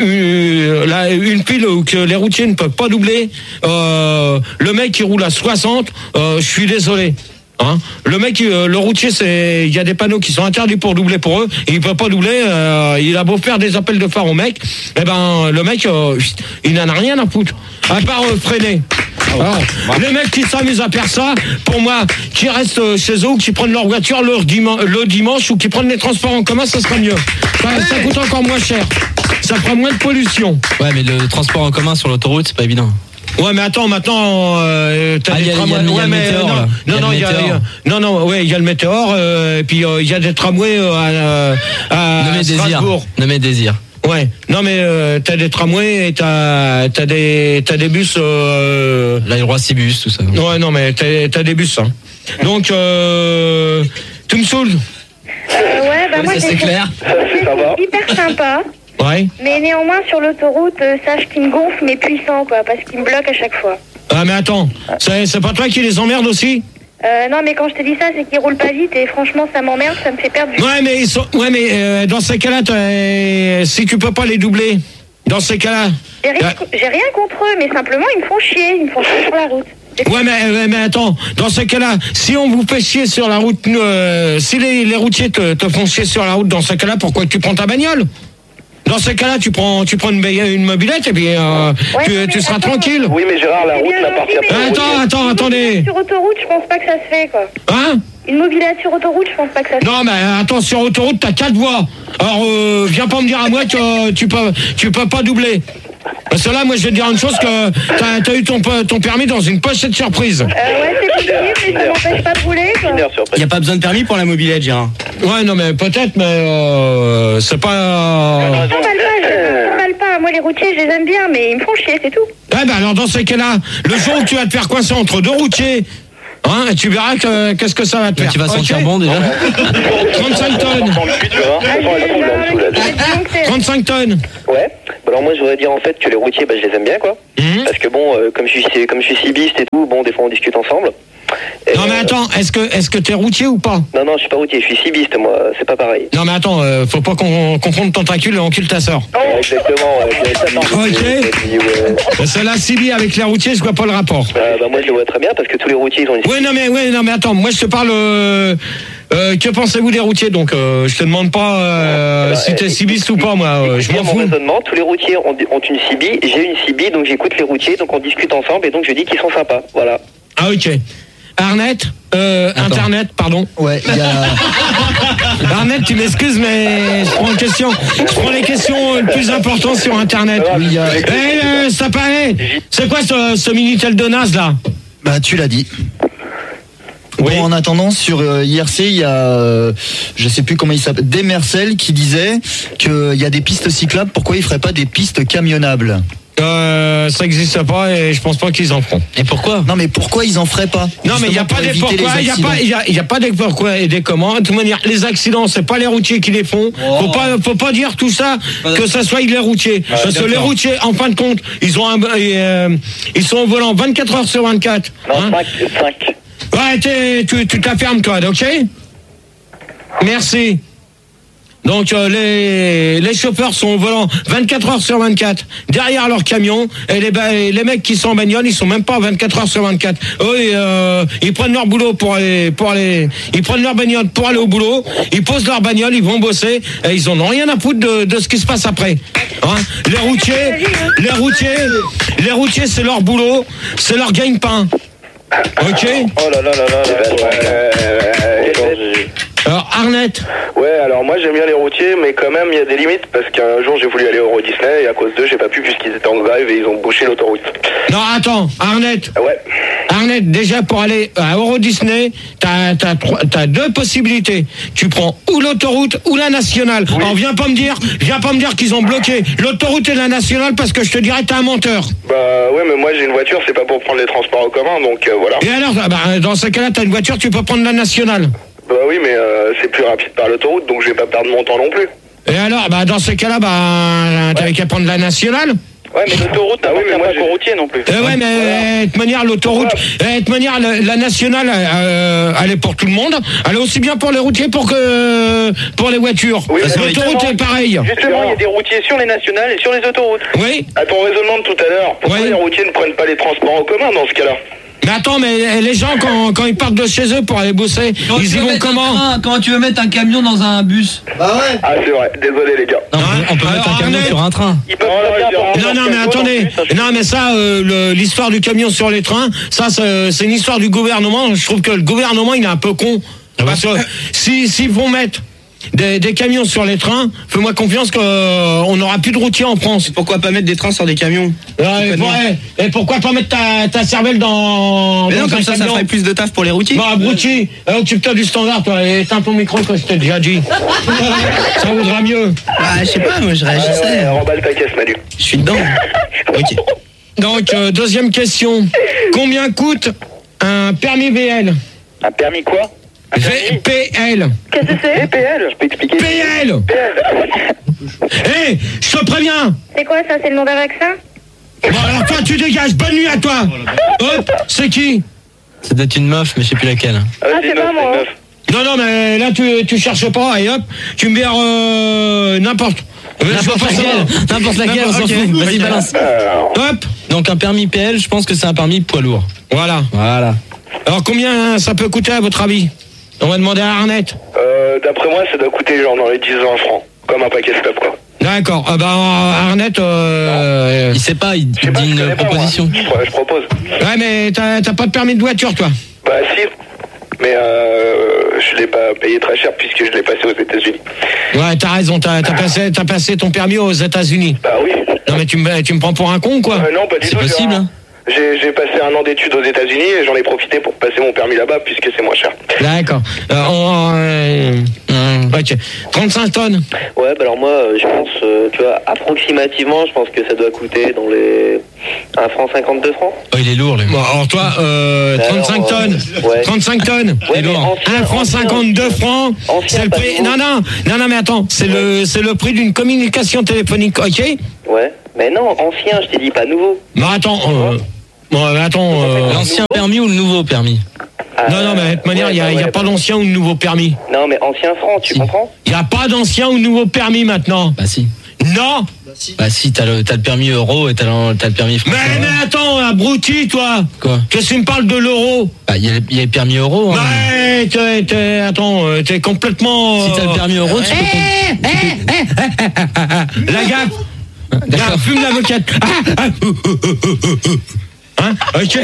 pile où que les routiers ne peuvent pas doubler, le mec qui roule à 60, je suis désolé. Le mec, le routier, il y a des panneaux qui sont interdits pour doubler pour eux, et il peut pas doubler, il a beau faire des appels de phare au mec, le mec, il n'en a rien à foutre, à part freiner. Alors, les mecs qui s'amusent à faire ça, pour moi, qui restent chez eux ou qui prennent leur voiture le dimanche ou qui prennent les transports en commun, ça sera mieux. Ça coûte encore moins cher. Ça fera moins de pollution. Ouais, mais le transport en commun sur l'autoroute, c'est pas évident. Ouais, mais attends, maintenant, t'as des tramways. Il y a le météore, et puis il y a des tramways à Strasbourg. Nommé Désir. Ouais, non mais t'as des tramways et t'as des bus. L'aérois bus, tout ça. Ouais, non mais t'as des bus. Donc, tu me saoules. Moi c'est clair. C'est hyper sympa. Ouais. Mais néanmoins sur l'autoroute, sache qu'il me gonfle mais puissant quoi, parce qu'il me bloque à chaque fois. Ah mais attends, c'est pas toi qui les emmerde aussi? Non mais quand je te dis ça, c'est qu'ils roulent pas vite et franchement ça m'emmerde, ça me fait perdre du temps. Ouais mais dans ces cas-là, si tu peux pas les doubler, dans ces cas-là. J'ai rien contre eux, mais simplement ils me font chier sur la route. Ouais mais attends, dans ce cas-là, si on vous fait chier sur la route, si les routiers te font chier sur la route, dans ce cas-là, pourquoi tu prends ta bagnole? Dans ce cas-là, tu prends une mobilette et puis tu seras tranquille. Oui, mais Gérard, la route n'appartient pas. Attendez. Sur autoroute, je pense pas que ça se fait, quoi. Une mobilette sur autoroute, je pense pas que ça se fait. Non, mais attends, sur autoroute, t'as 4 voies. Alors, viens pas me dire à moi que tu peux pas doubler. Parce que là, moi, je vais te dire une chose, que t'as eu ton permis dans une pochette surprise. Ouais, c'est possible, mais ça m'empêche pas de rouler, quoi. Il n'y a pas besoin de permis pour la mobilette, Gérard. Ouais, non, mais peut-être, mais c'est pas... Ça m'emballe pas. Moi, les routiers, je les aime bien, mais ils me font chier, c'est tout. Ouais, bah alors, dans ces cas-là, le jour où tu vas te faire coincer entre deux routiers... Hein, tu verras qu'est-ce que ça va te faire. Tu vas sentir bon déjà. 35 tonnes. 35 tonnes. Ouais. Alors moi je voudrais dire en fait que les routiers, je les aime bien quoi. Parce que bon, comme je suis cibiste et tout, bon des fois on discute ensemble. Non mais attends, est-ce que t'es routier ou pas? Non, je suis pas routier, je suis cibiste moi, c'est pas pareil. Non mais attends, faut pas qu'on confonde tentacule et encule ta sœur. Exactement, ok. C'est la cibi avec les routiers, je vois pas le rapport. Moi je le vois très bien parce que tous les routiers ils ont une... Oui non mais attends, moi je te parle... que pensez-vous des routiers? Donc je te demande pas si t'es cibiste ou pas, moi je m'en fous. Mon raisonnement, tous les routiers ont une cibi, j'ai une cibi, donc j'écoute les routiers, donc on discute ensemble et donc je dis qu'ils sont sympas, voilà. Ah ok. Arnett, Internet, pardon. Ouais, il y a... Arnett, tu m'excuses, mais je prends les questions les plus importantes sur Internet. Oui, ça paraît. C'est quoi ce Minitel de naze, là? Bah, tu l'as dit. Oui. Bon, en attendant, sur IRC, il y a, je sais plus comment il s'appelle, Demercel qui disait qu'il y a des pistes cyclables, pourquoi il ferait pas des pistes camionnables? Ça n'existe pas et je pense pas qu'ils en feront. Et pourquoi? Non mais pourquoi ils en feraient pas? Non mais il n'y a pas des pourquoi, il y a pas des pourquoi et des comment. De toute manière, les accidents, c'est pas les routiers qui les font. Faut pas dire tout ça que ça soit les routiers. Parce que les routiers, en fin de compte, ils sont au volant 24 heures sur 24. Non, 5. Ouais, tu t'affirmes toi, ok? Merci. Donc les chauffeurs sont au volant 24 heures sur 24 derrière leur camion et les mecs qui sont en bagnole, ils sont même pas 24 heures sur 24. Eux ils prennent leur boulot ils prennent leur bagnole pour aller au boulot, ils posent leur bagnole, ils vont bosser et ils en ont rien à foutre de ce qui se passe après. Hein? Les routiers c'est leur boulot, c'est leur gagne-pain. Ok. Oh là là là là. Alors Arnett. Ouais, alors moi j'aime bien les routiers, mais quand même il y a des limites parce qu'un jour j'ai voulu aller au Euro Disney et à cause d'eux j'ai pas pu puisqu'ils étaient en grève et ils ont bouché l'autoroute. Non attends, Arnett. Ouais. Arnett, déjà pour aller à Euro Disney, t'as deux possibilités. Tu prends ou l'autoroute ou la nationale. Oui. Alors viens pas me dire qu'ils ont bloqué l'autoroute et la nationale parce que je te dirais t'es un menteur. Bah ouais, mais moi j'ai une voiture, c'est pas pour prendre les transports en commun, donc voilà. Et alors, dans ce cas-là, t'as une voiture, tu peux prendre la nationale. Bah oui, mais c'est plus rapide par l'autoroute, donc je vais pas perdre mon temps non plus. Et alors, dans ce cas-là, t'avais qu'à prendre la nationale. Ouais, mais l'autoroute, t'as pas qu'au routier non plus. Ouais, mais de toute manière, l'autoroute, la nationale, elle est pour tout le monde. Elle est aussi bien pour les routiers pour les voitures. Oui, l'autoroute est pareil. Justement, il y a des routiers sur les nationales et sur les autoroutes. Oui. À ton raisonnement de tout à l'heure, pourquoi les routiers ne prennent pas les transports en commun dans ce cas-là? Mais attends, mais les gens, quand ils partent de chez eux pour aller bosser, ils y vont comment? Comment tu veux mettre un camion dans un bus? Bah ouais. Ah c'est vrai, désolé les gars. Non, on peut mettre un camion sur un train. Non mais attendez. Non mais ça, l'histoire du camion sur les trains, ça c'est une histoire du gouvernement. Je trouve que le gouvernement il est un peu con. Parce que s'ils vont mettre des camions sur les trains, fais-moi confiance qu'on n'aura plus de routiers en France. Pourquoi pas mettre des trains sur des camions? Et pourquoi pas mettre ta cervelle dans... Mais non, comme ça ferait plus de taf pour les routiers. Bah, abruti, occupe-toi du standard, toi, et éteins ton micro, que je t'ai déjà dit. Ça vaudra mieux. Bah, je sais pas, moi je réagissais. Remballe ta caisse, Manu. Je suis dedans. Ok. Donc, deuxième question. Combien coûte un permis VL? Un permis quoi? PL. Qu'est-ce que c'est? PL. Je peux expliquer. PL. Hé, je te préviens. C'est quoi ça? C'est le nom d'un vaccin? Bon alors toi tu dégages, bonne nuit à toi. Hop, c'est qui? C'est peut-être une meuf, mais je sais plus laquelle. Ah c'est pas moi. Non mais là tu cherches pas et hop, tu me bières n'importe laquelle, on s'en fout. Vas-y, balance. Hop. Donc un permis PL, je pense que c'est un permis poids lourd. Voilà. Alors combien ça peut coûter à votre avis? On va demander à Arnett. D'après moi, ça doit coûter genre dans les 10-20 francs. Comme un paquet stop, quoi. D'accord. Arnett... il sait pas, il dit une proposition. Je propose. Ouais, mais t'as pas de permis de voiture, toi? Bah si. Mais je je l'ai pas payé très cher puisque je l'ai passé aux États-Unis. Ouais, t'as raison, t'as passé ton permis aux États-Unis. Bah oui. Non mais tu me prends pour un con quoi. Non, pas du tout. C'est possible, hein. J'ai passé un an d'études aux États-Unis et j'en ai profité pour passer mon permis là-bas puisque c'est moins cher. D'accord. Ok. 35 tonnes. Ouais, bah alors moi, je pense, tu vois, approximativement, je pense que ça doit coûter dans les 1 franc 52 francs. Oh, il est lourd, Bon, alors toi, 35 tonnes. Ouais. 35 tonnes. Ouais, mais 1 franc 52 francs. C'est le prix. Non, mais attends, c'est le prix d'une communication téléphonique, ok? Ouais. Mais non, ancien, je t'ai dit pas nouveau. Non, attends. L'ancien permis ou le nouveau permis? Non, mais de toute manière, il n'y a pas d'ancien ou de nouveau permis. Non, mais ancien franc, tu comprends? Il n'y a pas d'ancien ou de nouveau permis maintenant. Bah si. Non. Bah si, t'as le permis euro et t'as le permis français. Mais attends, abruti, toi. Quoi? Qu'est-ce que tu me parles de l'euro? Bah il y a les permis euro. Hein. Ouais, t'es complètement... Si t'as le permis euro, tu peux... La gaffe. D'accord. Fume la moquette. Hein? Ok.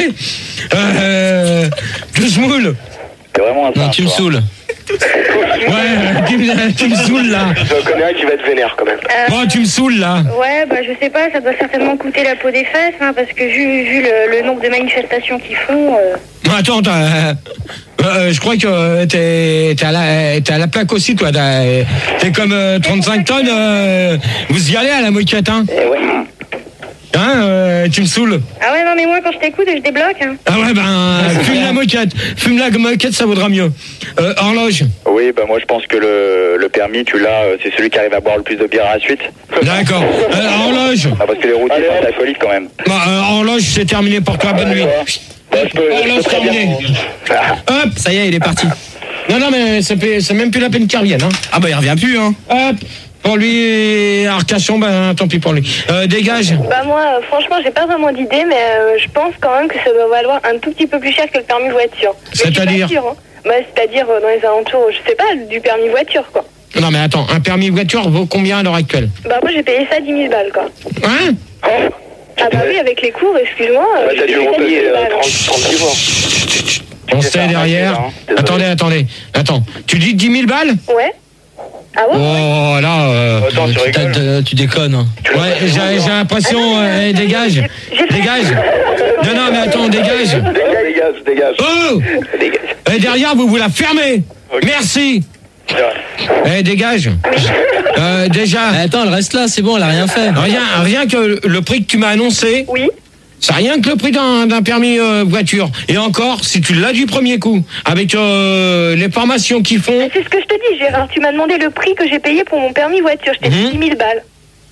Je smoule. C'est vraiment un Non, tu me saoules. Ouais, tu me saoules là. J'en connais un qui va être vénère quand même. Oh, tu me saoules là. Ouais, bah je sais pas, ça doit certainement coûter la peau des fesses, hein, parce que vu le nombre de manifestations qu'ils font... Attends, je crois que t'es à la plaque aussi, toi. T'es comme 35 tonnes, vous y allez à la moquette, hein? Ouais. Hein, tu me saoules. Ah ouais, non mais moi quand je t'écoute, je débloque. Hein. Ah ouais, fume la moquette. Fume la moquette, ça vaudra mieux. Horloge. Oui, bah moi je pense que le permis, tu l'as, c'est celui qui arrive à boire le plus de bière à la suite. D'accord. Horloge. Ah, parce que les routiers sont alcooliques quand même. Horloge, c'est terminé pour toi, bonne nuit. Horloge terminée. Hop, ça y est, il est parti. Non, mais c'est même plus la peine qu'il revienne. Hein. Ah bah il revient plus, hein. Hop. Pour lui, Arcachon, tant pis pour lui. Dégage. Bah moi, franchement, j'ai pas vraiment d'idée, mais je pense quand même que ça doit valoir un tout petit peu plus cher que le permis voiture. C'est-à-dire hein. Bah c'est-à-dire dans les alentours, je sais pas, du permis voiture, quoi. Non mais attends, un permis voiture vaut combien à l'heure actuelle? Bah moi j'ai payé ça 10 000 balles, quoi. Hein? Ah bah oui, avec les cours, excuse-moi. Bah t'as dû repayer 30 mois. On sait derrière. Attendez. Attends, tu dis 10 000 balles? Ouais. Ah ouais? Oh là, Attends, tu rigoles. Tu déconnes. Hein. Ouais, j'ai l'impression, dégage. Non, mais attends, dégage. Dégage. Oh! Et derrière, vous la fermez. Okay. Merci. Dégage. Déjà. Attends, elle reste là, c'est bon, elle a rien fait. Rien que le prix que tu m'as annoncé. Oui. C'est rien que le prix d'un permis voiture. Et encore, si tu l'as du premier coup, avec les formations qu'ils font... C'est ce que je te dis, Gérard. Tu m'as demandé le prix que j'ai payé pour mon permis voiture. Je t'ai dit 10 000 balles.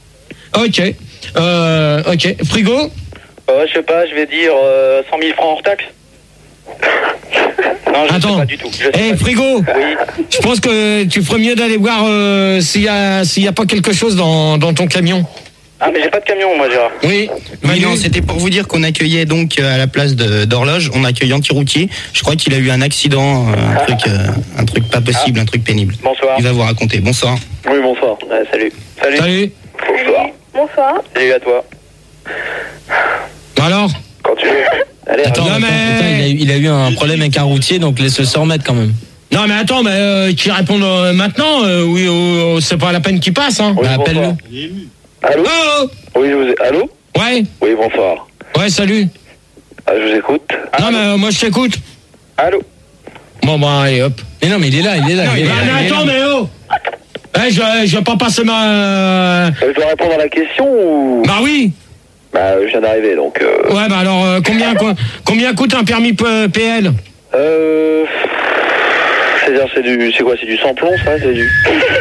Ok. Frigo? Je sais pas, je vais dire 100 000 francs hors taxe. Non, je sais pas du tout. Frigo, oui. Je pense que tu ferais mieux d'aller voir s'il y a pas quelque chose dans ton camion. Ah mais j'ai pas de camion moi Gérard. Oui. Non, c'était pour vous dire qu'on accueillait donc à la place d'horloge, on accueille anti-routier. Je crois qu'il a eu un accident, un truc pas possible, un truc pénible. Bonsoir. Il va vous raconter. Bonsoir. Oui bonsoir. Salut. Bonsoir. Bonsoir. Salut à toi. Alors? Quand tu veux. Allez, attends, il a eu un problème avec un routier, donc laisse-le se remettre quand même. Non mais attends, qu'il réponde maintenant, c'est pas la peine qu'il passe, hein. Oui, appelle-le. Allô? Oui, allô? Ouais. Oui, bonsoir. Ouais, salut. Je vous écoute. Non, mais moi je t'écoute. Allô? Bon, allez, hop. Mais non, mais il est là. Mais attends, mais oh! Je vais pas passer ma... Je dois répondre à la question ou... Bah oui. Je viens d'arriver, donc... Ouais, alors, combien coûte un permis PL? C'est quoi? C'est du sans-plomb, ça? C'est du...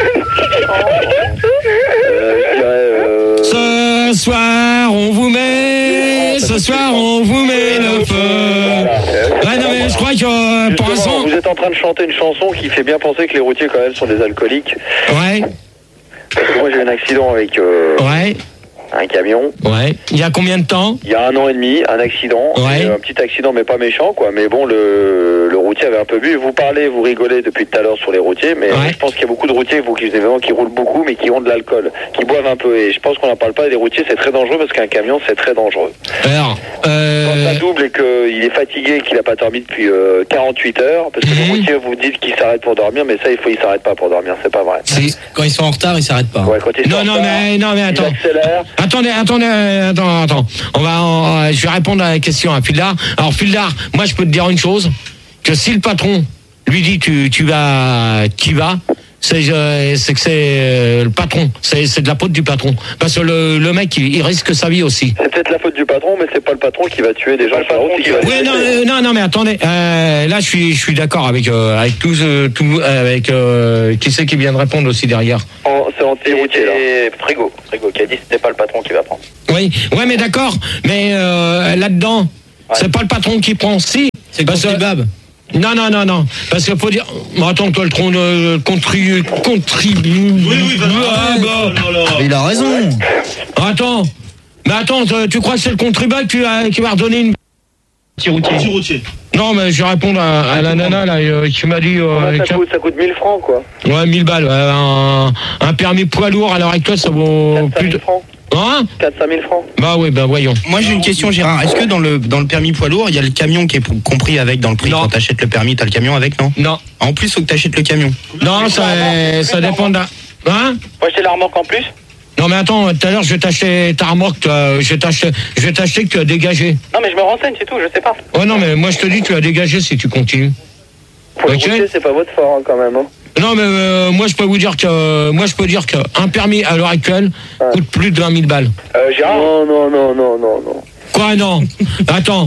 Ce soir, on vous met le feu. Ouais, non, mais je crois que pour l'instant... Vous êtes en train de chanter une chanson qui fait bien penser que les routiers, quand même, sont des alcooliques. Ouais. Parce que moi, j'ai eu un accident avec... Ouais. Un camion. Ouais. Il y a combien de temps? Il y a 1 an et demi, un accident. Ouais. Un petit accident, mais pas méchant, quoi. Mais bon, le routier routiers avaient un peu bu. Vous parlez, vous rigolez depuis tout à l'heure sur les routiers, mais je pense qu'il y a beaucoup de routiers qui roulent beaucoup, mais qui ont de l'alcool, qui boivent un peu. Et je pense qu'on n'en parle pas des routiers, c'est très dangereux parce qu'un camion, c'est très dangereux. Alors, quand ça double et qu'il est fatigué et qu'il n'a pas dormi depuis 48 heures, parce que les routiers vous dites qu'ils s'arrêtent pour dormir, mais ça, ils s'arrêtent pas pour dormir, c'est pas vrai. Quand ils sont en retard, ils s'arrêtent pas. Ouais, quand ils sont en retard, mais attends. Attends. Je vais répondre à la question à Fildar. Alors Fildar, moi je peux te dire une chose, que si le patron lui dit tu vas, c'est que c'est le patron, c'est de la faute du patron, parce que le mec il risque sa vie aussi. C'est peut-être la faute du patron, mais c'est pas le patron qui va tuer des gens. Oui, non, mais attendez, là je suis d'accord avec avec qui c'est qui vient de répondre aussi derrière. C'est anti-routier là. Frigo qui a dit que c'était pas le patron qui va prendre. Oui, mais d'accord, mais là-dedans, c'est pas le patron qui prend, si. C'est le contribuable. Non, parce qu'il faut dire... Attends, toi, le contribue... Il a raison. Attends, tu crois que c'est le contribuable qui va redonner une... Anti-routier. Non, mais je vais répondre à la nana là, qui m'a dit... ça coûte 1000 francs, quoi. Ouais, 1000 balles. Un permis poids lourd, à l'heure actuelle, ça vaut plus de... francs. Hein 4-5 000 francs. Bah oui, voyons. Moi j'ai une question, Gérard. Est-ce que dans le permis poids lourd, il y a le camion qui est compris avec dans le prix? Quand t'achètes le permis, t'as le camion avec, non? Non. En plus, faut que t'achètes le camion. Non, ça dépend d'un... Hein? Faut acheter la remorque en plus? Non mais attends, tout à l'heure je vais t'acheter ta remorque, je vais t'acheter que tu as dégagé. Non mais je me renseigne, c'est tout, je sais pas. Ouais non mais moi je te dis tu as dégagé si tu continues. Pour le routier, c'est pas votre fort quand même. Hein. Non mais moi je peux dire qu'un permis à l'heure actuelle coûte plus de 20 000 balles. Gérard? Non. Quoi non? Attends,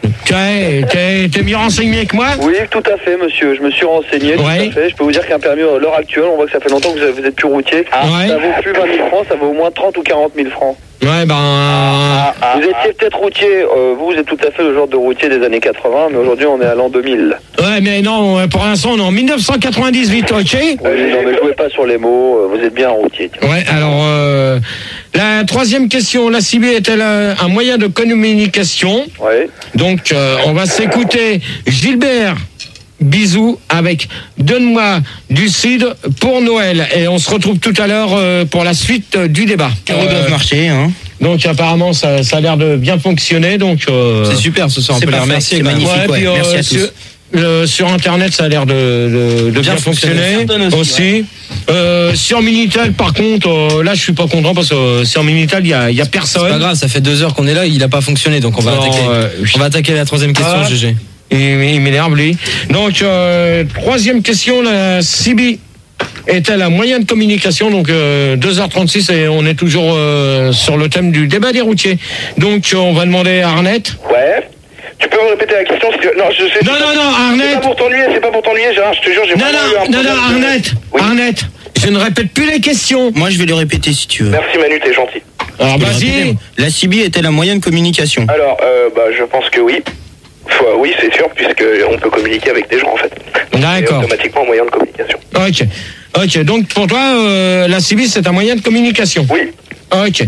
t'es mieux renseigné que moi? Oui, tout à fait, monsieur. Je me suis renseigné, tout à fait. Je peux vous dire qu'un permis à l'heure actuelle, on voit que ça fait longtemps que vous êtes plus routier. Ça vaut plus 20 000 francs, ça vaut au moins 30 ou 40 000 francs. Ouais, vous étiez peut-être routier, vous êtes tout à fait le genre de routier des années 80, mais aujourd'hui on est à l'an 2000. Ouais, mais non, pour l'instant on est en 1998, ok? Oui, non, mais jouez pas sur les mots, vous êtes bien un routier. Ouais, alors, la troisième question, la CB est-elle un moyen de communication? Ouais. Donc, on va s'écouter Gilbert Bisous avec Donne-moi du Cid pour Noël. Et on se retrouve tout à l'heure pour la suite du débat. Les roues doivent marcher, hein. Donc apparemment ça a l'air de bien fonctionner. Donc c'est super ce soir, on peut les remercier. C'est magnifique, puis, merci à tous. Sur internet ça a l'air de bien fonctionner aussi. Sur Minitel par contre là je suis pas content parce que sur Minitel il y a personne. C'est pas grave, ça fait 2 heures qu'on est là, il a pas fonctionné, donc on va attaquer la troisième question, GG. Il m'énerve lui. Donc troisième question, la CB est-elle un moyen de communication? Donc 2h36 et on est toujours sur le thème du débat des routiers. Donc on va demander à Arnett. Ouais. Tu peux me répéter la question si tu veux. Non, je sais. Non, Arnett. C'est pas pour t'ennuyer, Gérard, je te jure, j'ai vraiment eu un Non, Arnett. Oui. Arnett, je ne répète plus les questions. Moi, je vais le répéter si tu veux. Merci Manu, t'es gentil. Alors vas-y. La CB est-elle un moyen de communication? Alors, je pense que oui. Oui, c'est sûr, puisqu'on peut communiquer avec des gens, en fait. D'accord. C'est automatiquement un moyen de communication. Ok, donc pour toi, la CB, c'est un moyen de communication? Oui. Ok.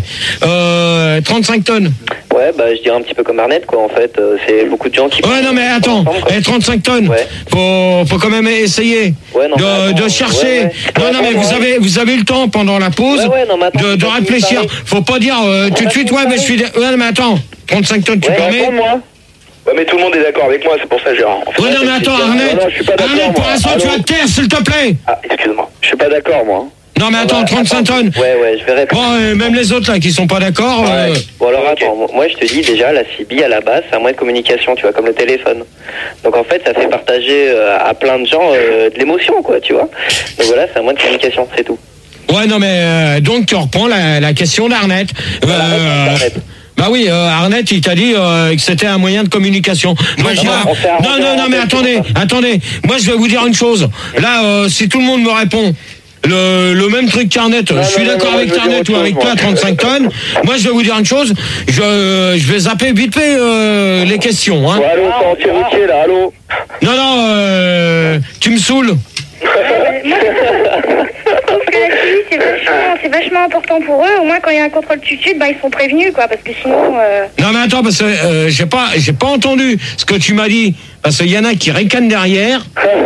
35 tonnes. Ouais, je dirais un petit peu comme Arnett, quoi, en fait. C'est beaucoup de gens qui... Ouais, non, mais attends. 35 tonnes. Ouais. Faut quand même essayer de chercher. Ouais. Non, mais vous avez le temps pendant la pause de réfléchir. Faut pas dire tout de suite, mais je suis... Ouais, mais attends. 35 tonnes, tu permets? Ouais, mais tout le monde est d'accord avec moi, c'est pour ça, Gérard. Ouais, non, mais attends, Arnett. Arnett, pour l'instant, tu vas te taire, s'il te plaît. Ah, excuse-moi. Je suis pas d'accord, moi. Non, mais attends, 35 tonnes. Ouais, je vais répondre. Bon, même les autres, là, qui sont pas d'accord. Bon, alors, attends, moi, je te dis, déjà, la CB, à la base, c'est un moyen de communication, tu vois, comme le téléphone. Donc, en fait, ça fait partager à plein de gens de l'émotion, quoi, tu vois. Donc, voilà, c'est un moyen de communication, c'est tout. Ouais, non, mais donc, tu reprends la question d'Arnett. Bah oui, Arnett, il t'a dit que c'était un moyen de communication. Non, mais attendez. Moi, je vais vous dire une chose. Là, si tout le monde me répond le même truc qu'Arnett, je suis d'accord avec Arnett ou avec toi, 35 tonnes. Moi, je vais vous dire une chose. Je vais zapper vite fait les questions. Hein. Ouais, allô, t'es anti-routier, là, allô? Non, tu me saoules. Parce que la CB, c'est vachement c'est vachement important pour eux. Au moins, quand il y a un contrôle tutu, ils sont prévenus, quoi, parce que sinon... Non, mais attends, parce que j'ai pas entendu ce que tu m'as dit, parce qu'il y en a qui ricanent derrière.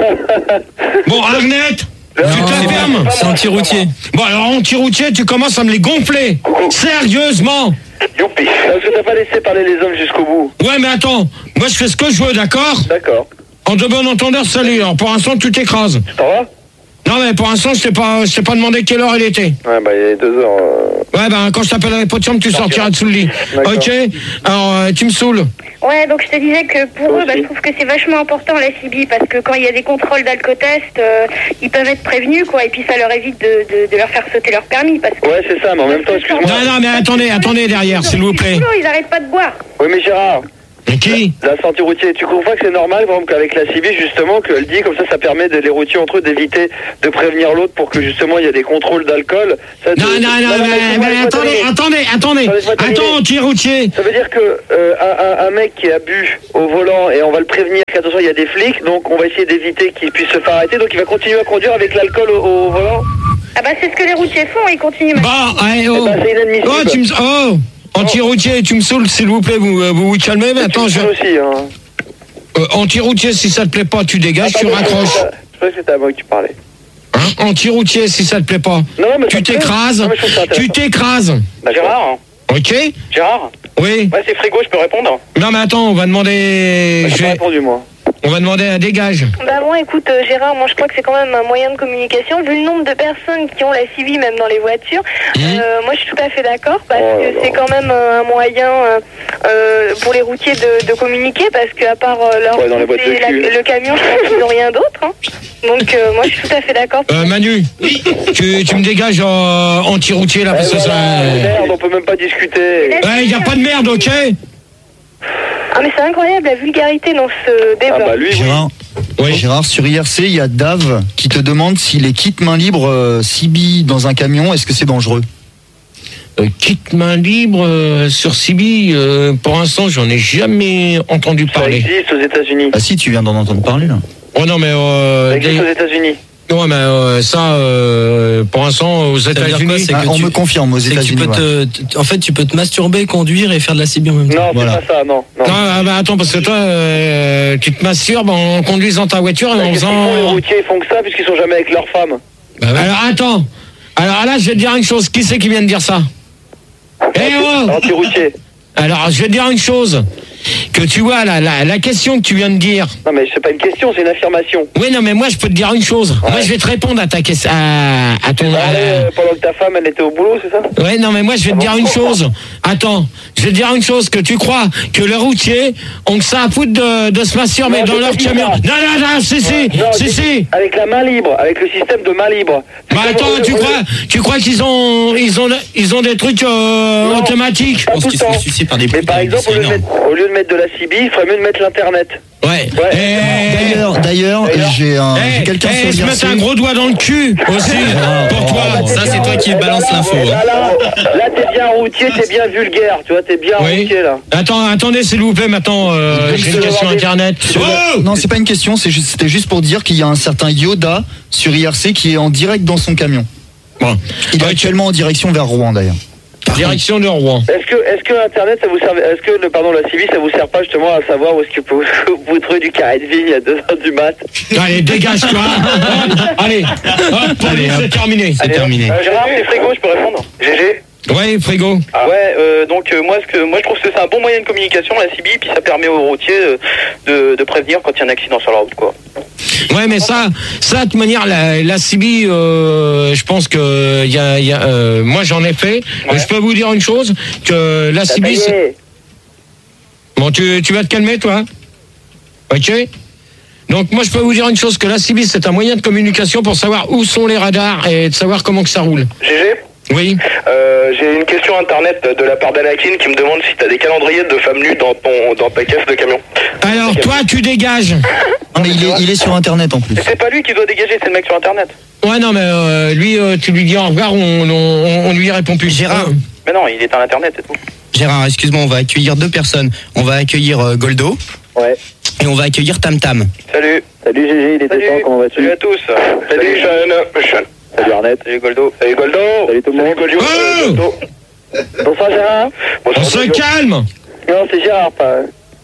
Bon, Arnett, tu te la fermes. C'est anti-routier. Bon, alors anti-routier, tu commences à me les gonfler. Sérieusement. Youpi. Parce que t'as pas laissé parler les hommes jusqu'au bout. Ouais, mais attends, moi je fais ce que je veux, d'accord? D'accord. En de bon entendeur, salut. Alors, pour l'instant, tu t'écrases. Ça va? Non, mais pour l'instant, je t'ai pas demandé quelle heure il était. Ouais, il est 2 heures. Ouais, quand je t'appellerai pas de chambre, tu sortiras de sous le lit. D'accord. Ok? Alors, tu me saoules. Ouais, donc je te disais que pour eux, je trouve que c'est vachement important la CB, parce que quand il y a des contrôles d'alcotest, ils peuvent être prévenus, quoi, et puis ça leur évite de leur faire sauter leur permis, parce que... Ouais, c'est ça, mais en même temps, excuse-moi. Non, mais attendez derrière, s'il vous plaît. Ils arrêtent pas de boire. Oui, mais Gérard. Mais qui? La santé routier, tu comprends que c'est normal, par exemple, qu'avec la CB, justement, qu'elle dit, comme ça permet les routiers entre eux d'éviter de prévenir l'autre pour que, justement, il y a des contrôles d'alcool. Non, mais attendez. Attends, anti-routier. Ça veut dire que un mec qui a bu au volant, et on va le prévenir qu'attention, il y a des flics, donc on va essayer d'éviter qu'il puisse se faire arrêter, donc il va continuer à conduire avec l'alcool au volant. Ah c'est ce que les routiers font, ils continuent. C'est inadmissible. Anti-routier, tu me saoules, s'il vous plaît, vous calmez, mais attends, aussi, hein. Anti-routier, si ça te plaît pas, tu dégages, tu raccroches. Je crois que c'était à moi que tu parlais. Hein? Anti-routier, si ça te plaît pas. Non, mais tu t'écrases. Tu t'écrases. Gérard. Ok. Gérard. Oui. Ouais, c'est Frigo, je peux répondre. Non, mais attends, on va demander. J'ai pas répondu, moi. On va demander un dégage. Bon, écoute, Gérard, moi je crois que c'est quand même un moyen de communication. Vu le nombre de personnes qui ont la CB, même dans les voitures, moi je suis tout à fait d'accord, parce que c'est quand même un moyen pour les routiers de communiquer, parce qu'à part le camion, je pense qu'ils n'ont rien d'autre. Hein. Donc moi je suis tout à fait d'accord. Manu, tu me dégages anti-routier là, parce que ça... Merde, on peut même pas discuter. Il n'y a pas de merde, ok? Ah mais c'est incroyable la vulgarité dans ce débat. Gérard, Gérard, sur IRC, il y a Dave qui te demande si les kits main libre CB dans un camion, est-ce que c'est dangereux? Kit main libre sur CB, pour l'instant, j'en ai jamais entendu parler. Ça existe aux États-Unis. Ah si, tu viens d'en entendre parler là. Oh non, mais ça existe aux États-Unis. Ouais, mais ça, pour l'instant, aux États-Unis, on me confirme aux États-Unis. En fait, tu peux te masturber, conduire et faire de la CB en même temps. Non, voilà. C'est pas ça, non. Non, attends, parce que toi, tu te masturbes en conduisant ta voiture et en faisant. Les routiers font que ça puisqu'ils sont jamais avec leur femme. Alors attends. Alors là, je vais te dire une chose. Qui c'est qui vient de dire ça? Anti-routier. Alors, je vais te dire une chose. Que tu vois, la question que tu viens de dire. Non, mais c'est pas une question, c'est une affirmation. Oui, non, mais moi, je peux te dire une chose. Ouais. Moi, je vais te répondre à ta question. À ton. Pendant que ta femme, elle était au boulot, c'est ça? Ouais, non, mais moi, je vais te dire une chose. Attends, je vais te dire une chose. Que tu crois que les routiers ont que ça à foutre de se masturber dans leur camion. Non, si. Avec la main libre, avec le système de main libre. Bah attends, tu crois qu'ils ont des trucs automatiques? Je pense qu'ils sont sucés par des. Mais par exemple, au lieu de mettre de la CB, il ferait mieux de mettre l'internet. Ouais. D'ailleurs, j'ai quelqu'un sur se mettre un gros doigt dans le cul aussi pour toi. Ça, c'est toi qui balance l'info. Là, t'es bien routier, t'es bien vulgaire, tu vois, t'es bien routier là. Attendez, s'il vous plaît, maintenant, j'ai une question internet. Non, c'est pas une question, c'était juste pour dire qu'il y a un certain Yoda sur IRC qui est en direct dans son camion. Bon. Il est actuellement en direction vers Rouen d'ailleurs. Direction de Rouen. Est-ce que Internet, ça vous sert, est-ce que la CB, ça vous sert pas justement à savoir où est-ce que vous trouvez du carré de vigne à 2h du mat? Allez, dégage-toi. Allez, c'est terminé. Terminé. Gérard, c'est Frigo, je peux répondre? GG. Ouais, Frigo. Donc moi je trouve que c'est un bon moyen de communication, la CB, puis ça permet aux routiers de prévenir quand il y a un accident sur la route, quoi. Ouais, mais ça de toute manière, la CB, je pense que moi j'en ai fait. Ouais. Je peux vous dire une chose, que la CB, bon, tu vas te calmer, toi. Ok. Donc moi je peux vous dire une chose, que la CB c'est un moyen de communication pour savoir où sont les radars et de savoir comment que ça roule. GG. Oui. J'ai une question internet de la part d'Anakin qui me demande si t'as des calendriers de femmes nues dans ta caisse de camion. Alors toi tu dégages. Non mais il est sur internet en plus. C'est pas lui qui doit dégager, c'est le mec sur internet. Ouais non mais lui tu lui dis au revoir, on lui répond plus. Gérard. Mais non, il est à internet et tout. Gérard, excuse-moi, on va accueillir 2 personnes. On va accueillir Goldo. Ouais. Et on va accueillir Tam Tam. Salut. Salut GG, il était temps, comment vas-tu? Salut à tous. Salut Sean. Salut Arnett. Salut Goldo. Salut Goldo. Salut tout le monde. Goldo. Bonsoir Gérard. On se calme. Non, c'est Gérard, pas.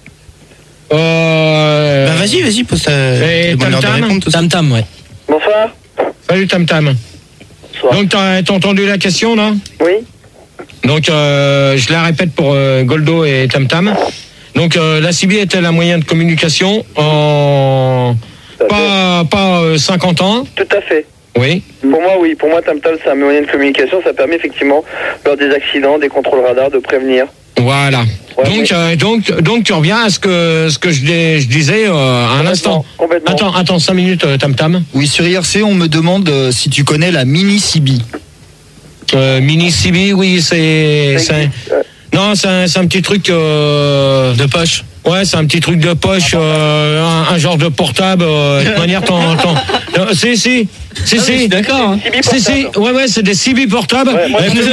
Bah vas-y, pose ta. Et Tam-Tam, ouais. Bonsoir. Salut Tam Tam. Bonsoir. Donc t'as entendu la question là? Oui. Donc je la répète pour Goldo et Tam Tam. Donc la CB est-elle un moyen de communication en pas 50 ans? Tout à fait. Oui. Pour moi, oui. Pour moi, TamTam, c'est un moyen de communication. Ça permet effectivement, lors des accidents, des contrôles radars, de prévenir. Voilà. Ouais, Donc tu reviens à ce que je disais à un instant. Complètement. Attends 5 minutes, Tam Tam. Oui, sur IRC, on me demande si tu connais la mini CB. Mini CB, oui, c'est non, c'est un petit truc de poche. Ouais, c'est un petit truc de poche, un genre de portable. De manière, si, d'accord. Hein. Si, ouais, c'est des CB portables. Ouais,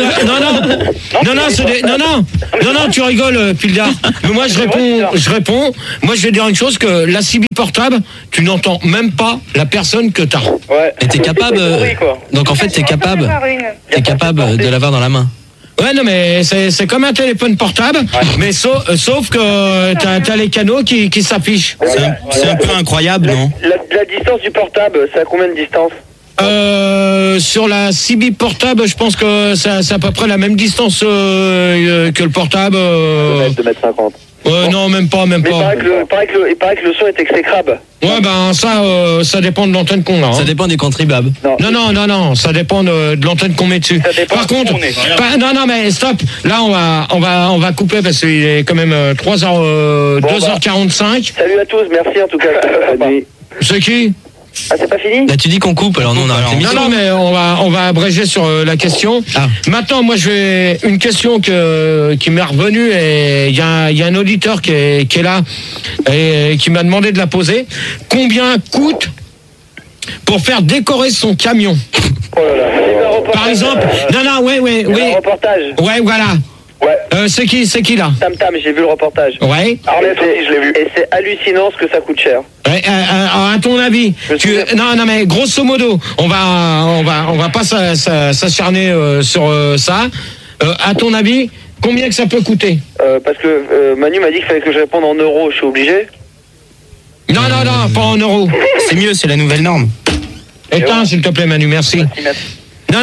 non, tu rigoles, Pildar. Mais moi, je réponds. Moi, je vais dire une chose, que la CB portable, tu n'entends même pas la personne que t'as. Ouais. Et t'es capable. Donc en fait, t'es capable de l'avoir dans la main. Ouais, non, mais c'est comme un téléphone portable, mais sauf que t'as les canaux qui s'affichent. C'est un peu incroyable, non? La distance du portable, c'est à combien de distance? Sur la CB portable, je pense que c'est à peu près la même distance que le portable. 2m50. Non, même pas. Mais il paraît que le son est exécrable. Ouais, ben ça dépend de l'antenne qu'on a. Hein. Ça dépend des contribuables. Non, ça dépend de l'antenne qu'on met dessus. Par contre, non, mais stop. Là, on va couper parce qu'il est quand même 2h45. Salut à tous, merci en tout cas. C'est qui? Ah, c'est pas fini? Là, tu dis qu'on coupe, alors nous on arrête l'émission. Non, mais on va abréger sur la question. Maintenant, moi, une question qui m'est revenue, et il y a un auditeur qui est là et qui m'a demandé de la poser. Combien coûte pour faire décorer son camion? Oh là là. Par exemple, oui. Un reportage. Ouais, voilà. Ouais. C'est qui là? TamTam, j'ai vu le reportage. Ouais. Je l'ai vu. Et c'est hallucinant ce que ça coûte cher. Ouais, à ton avis, non, mais grosso modo, on va pas s'acharner sur ça. À ton avis, combien que ça peut coûter? Parce que Manu m'a dit qu'il fallait que je réponde en euros. Je suis obligé? Non, pas en euros. C'est mieux, c'est la nouvelle norme. Éteins, s'il te plaît, Manu, merci. Merci. Non,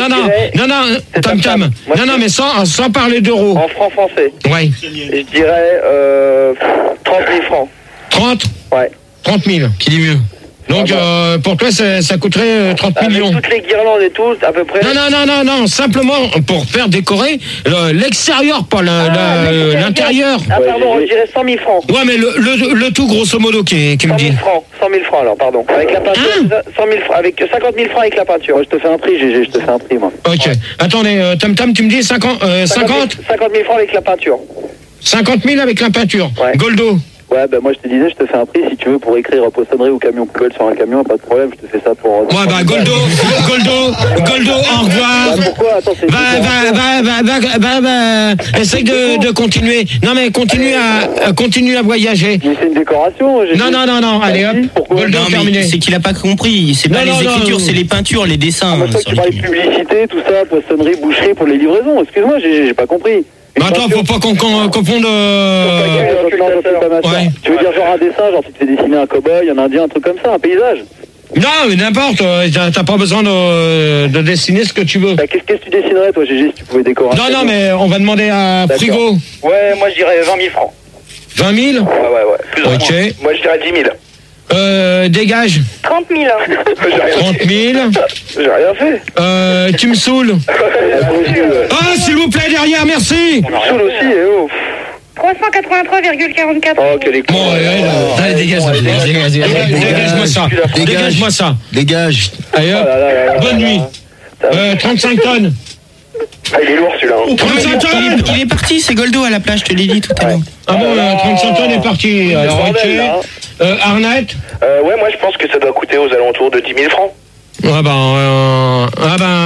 Tam. Non, mais sans parler d'euros. En francs français. Ouais. Je dirais 30 000 francs. 30? Ouais. 30 000. Qui dit mieux? Donc, pour toi, ça coûterait 30 millions. Avec toutes les guirlandes et tout, à peu près. Non, simplement pour faire décorer l'extérieur, pas l'intérieur. Ah, pardon, je dirais 100 000 francs. Ouais, mais le tout, grosso modo, qui me dit. 100 000 francs, alors, pardon. Avec la peinture, 100 000 francs, avec 50 000 francs avec la peinture. Moi, je te fais un prix, GG, je te fais un prix, moi. Ok. Attendez, Tam, tu me dis 50 50 000 francs avec la peinture. 50 000 avec la peinture. Ouais. Goldo. Ouais, ben moi je te disais, je te fais un prix si tu veux pour écrire poissonnerie ou camion poubelle sur un camion, pas de problème, je te fais ça pour. Ouais, bah Goldo, au revoir. Bah, pourquoi? Attends, c'est. Essaye de continuer. Non, mais continue à voyager. Mais c'est une décoration. Non, allez hop. Goldo, terminé. C'est qu'il a pas compris. C'est pas les écritures, c'est les peintures, les dessins. Toi, tu parlais de publicité, tout ça, poissonnerie, boucherie pour les livraisons. Excuse-moi, j'ai pas compris. Attends, faut pas qu'on confonde. Ouais. Tu veux dire genre un dessin, genre tu te fais dessiner un cow-boy, un indien, un truc comme ça, un paysage? Non, mais n'importe, t'as pas besoin de dessiner ce que tu veux. Bah, qu'est-ce que tu dessinerais toi, GG, si tu pouvais décorer? Non, mais on va demander à Frigo. Ouais, moi je dirais 20 000 francs. 20 000? Ouais. Plus ou moins. Moi je dirais 10 000. Dégage. 30 000. 30 000. J'ai rien fait. Tu me saoules. S'il vous plaît, derrière, merci. Tu me saoules aussi, et oh. 383,44. Oh, quel est con. Bon, allez, dégage-moi ça. Dégage. Allez, hop. Bonne nuit. 35 tonnes. Ah, il est lourd celui-là. 35 tonnes. Il est parti, c'est Goldo à la plage, je te l'ai dit tout à l'heure. Ah bon, 35 tonnes est parti. Alors, ok. Arnett? Ouais, moi je pense que ça doit coûter aux alentours de 10 000 francs.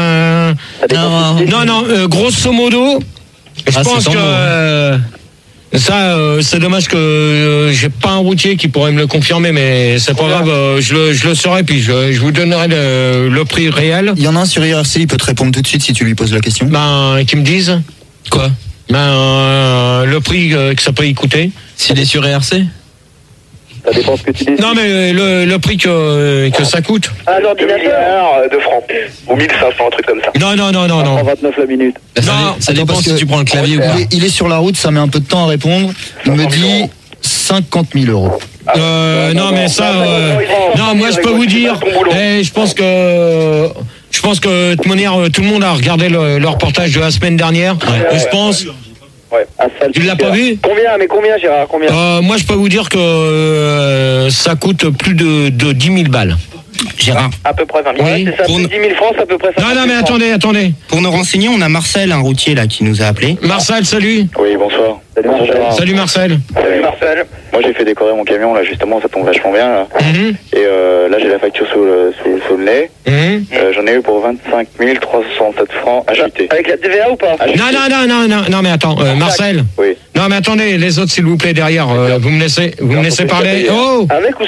Non, grosso modo, je pense que Ça, c'est dommage que j'ai pas un routier qui pourrait me le confirmer, mais c'est pas grave, je le saurai, puis je vous donnerai le prix réel. Il y en a un sur IRC, il peut te répondre tout de suite si tu lui poses la question. Qu'ils me disent. Quoi? Le prix que ça peut y coûter. S'il est sur IRC? Ça dépend ce que tu dis. Non, mais le prix que ça coûte. Un ordinateur de francs. Ou 1500, un truc comme ça. Non. 29 la minute. Ça dépend si tu prends le clavier ou pas. Il est sur la route, ça met un peu de temps à répondre. Il me dit 50 000 euros. Non, mais ça. Non, moi je peux vous dire. Je pense que de toute manière, tout le monde a regardé le reportage de la semaine dernière. Je pense. Ouais. Tu l'as pas vu? Combien, Gérard? Combien? Moi, je peux vous dire que ça coûte plus de 10 000 balles. Gérard. À peu près 20 000. Oui. C'est ça, 10 000 francs, c'est à peu près ça. Non, mais attendez. Pour nous renseigner, on a Marcel, un routier là, qui nous a appelé. Marcel, salut. Oui, bonsoir. Salut Marcel. Salut Marcel. Moi, j'ai fait décorer mon camion, là, justement, ça tombe vachement bien, là. Et là, j'ai la facture sous le nez. J'en ai eu pour 25 307 francs achetés. Avec la TVA ou pas? Non, mais attends, Marcel. Oui. Non, mais attendez, les autres, s'il vous plaît, derrière, vous me laissez parler. Oh! Avec ou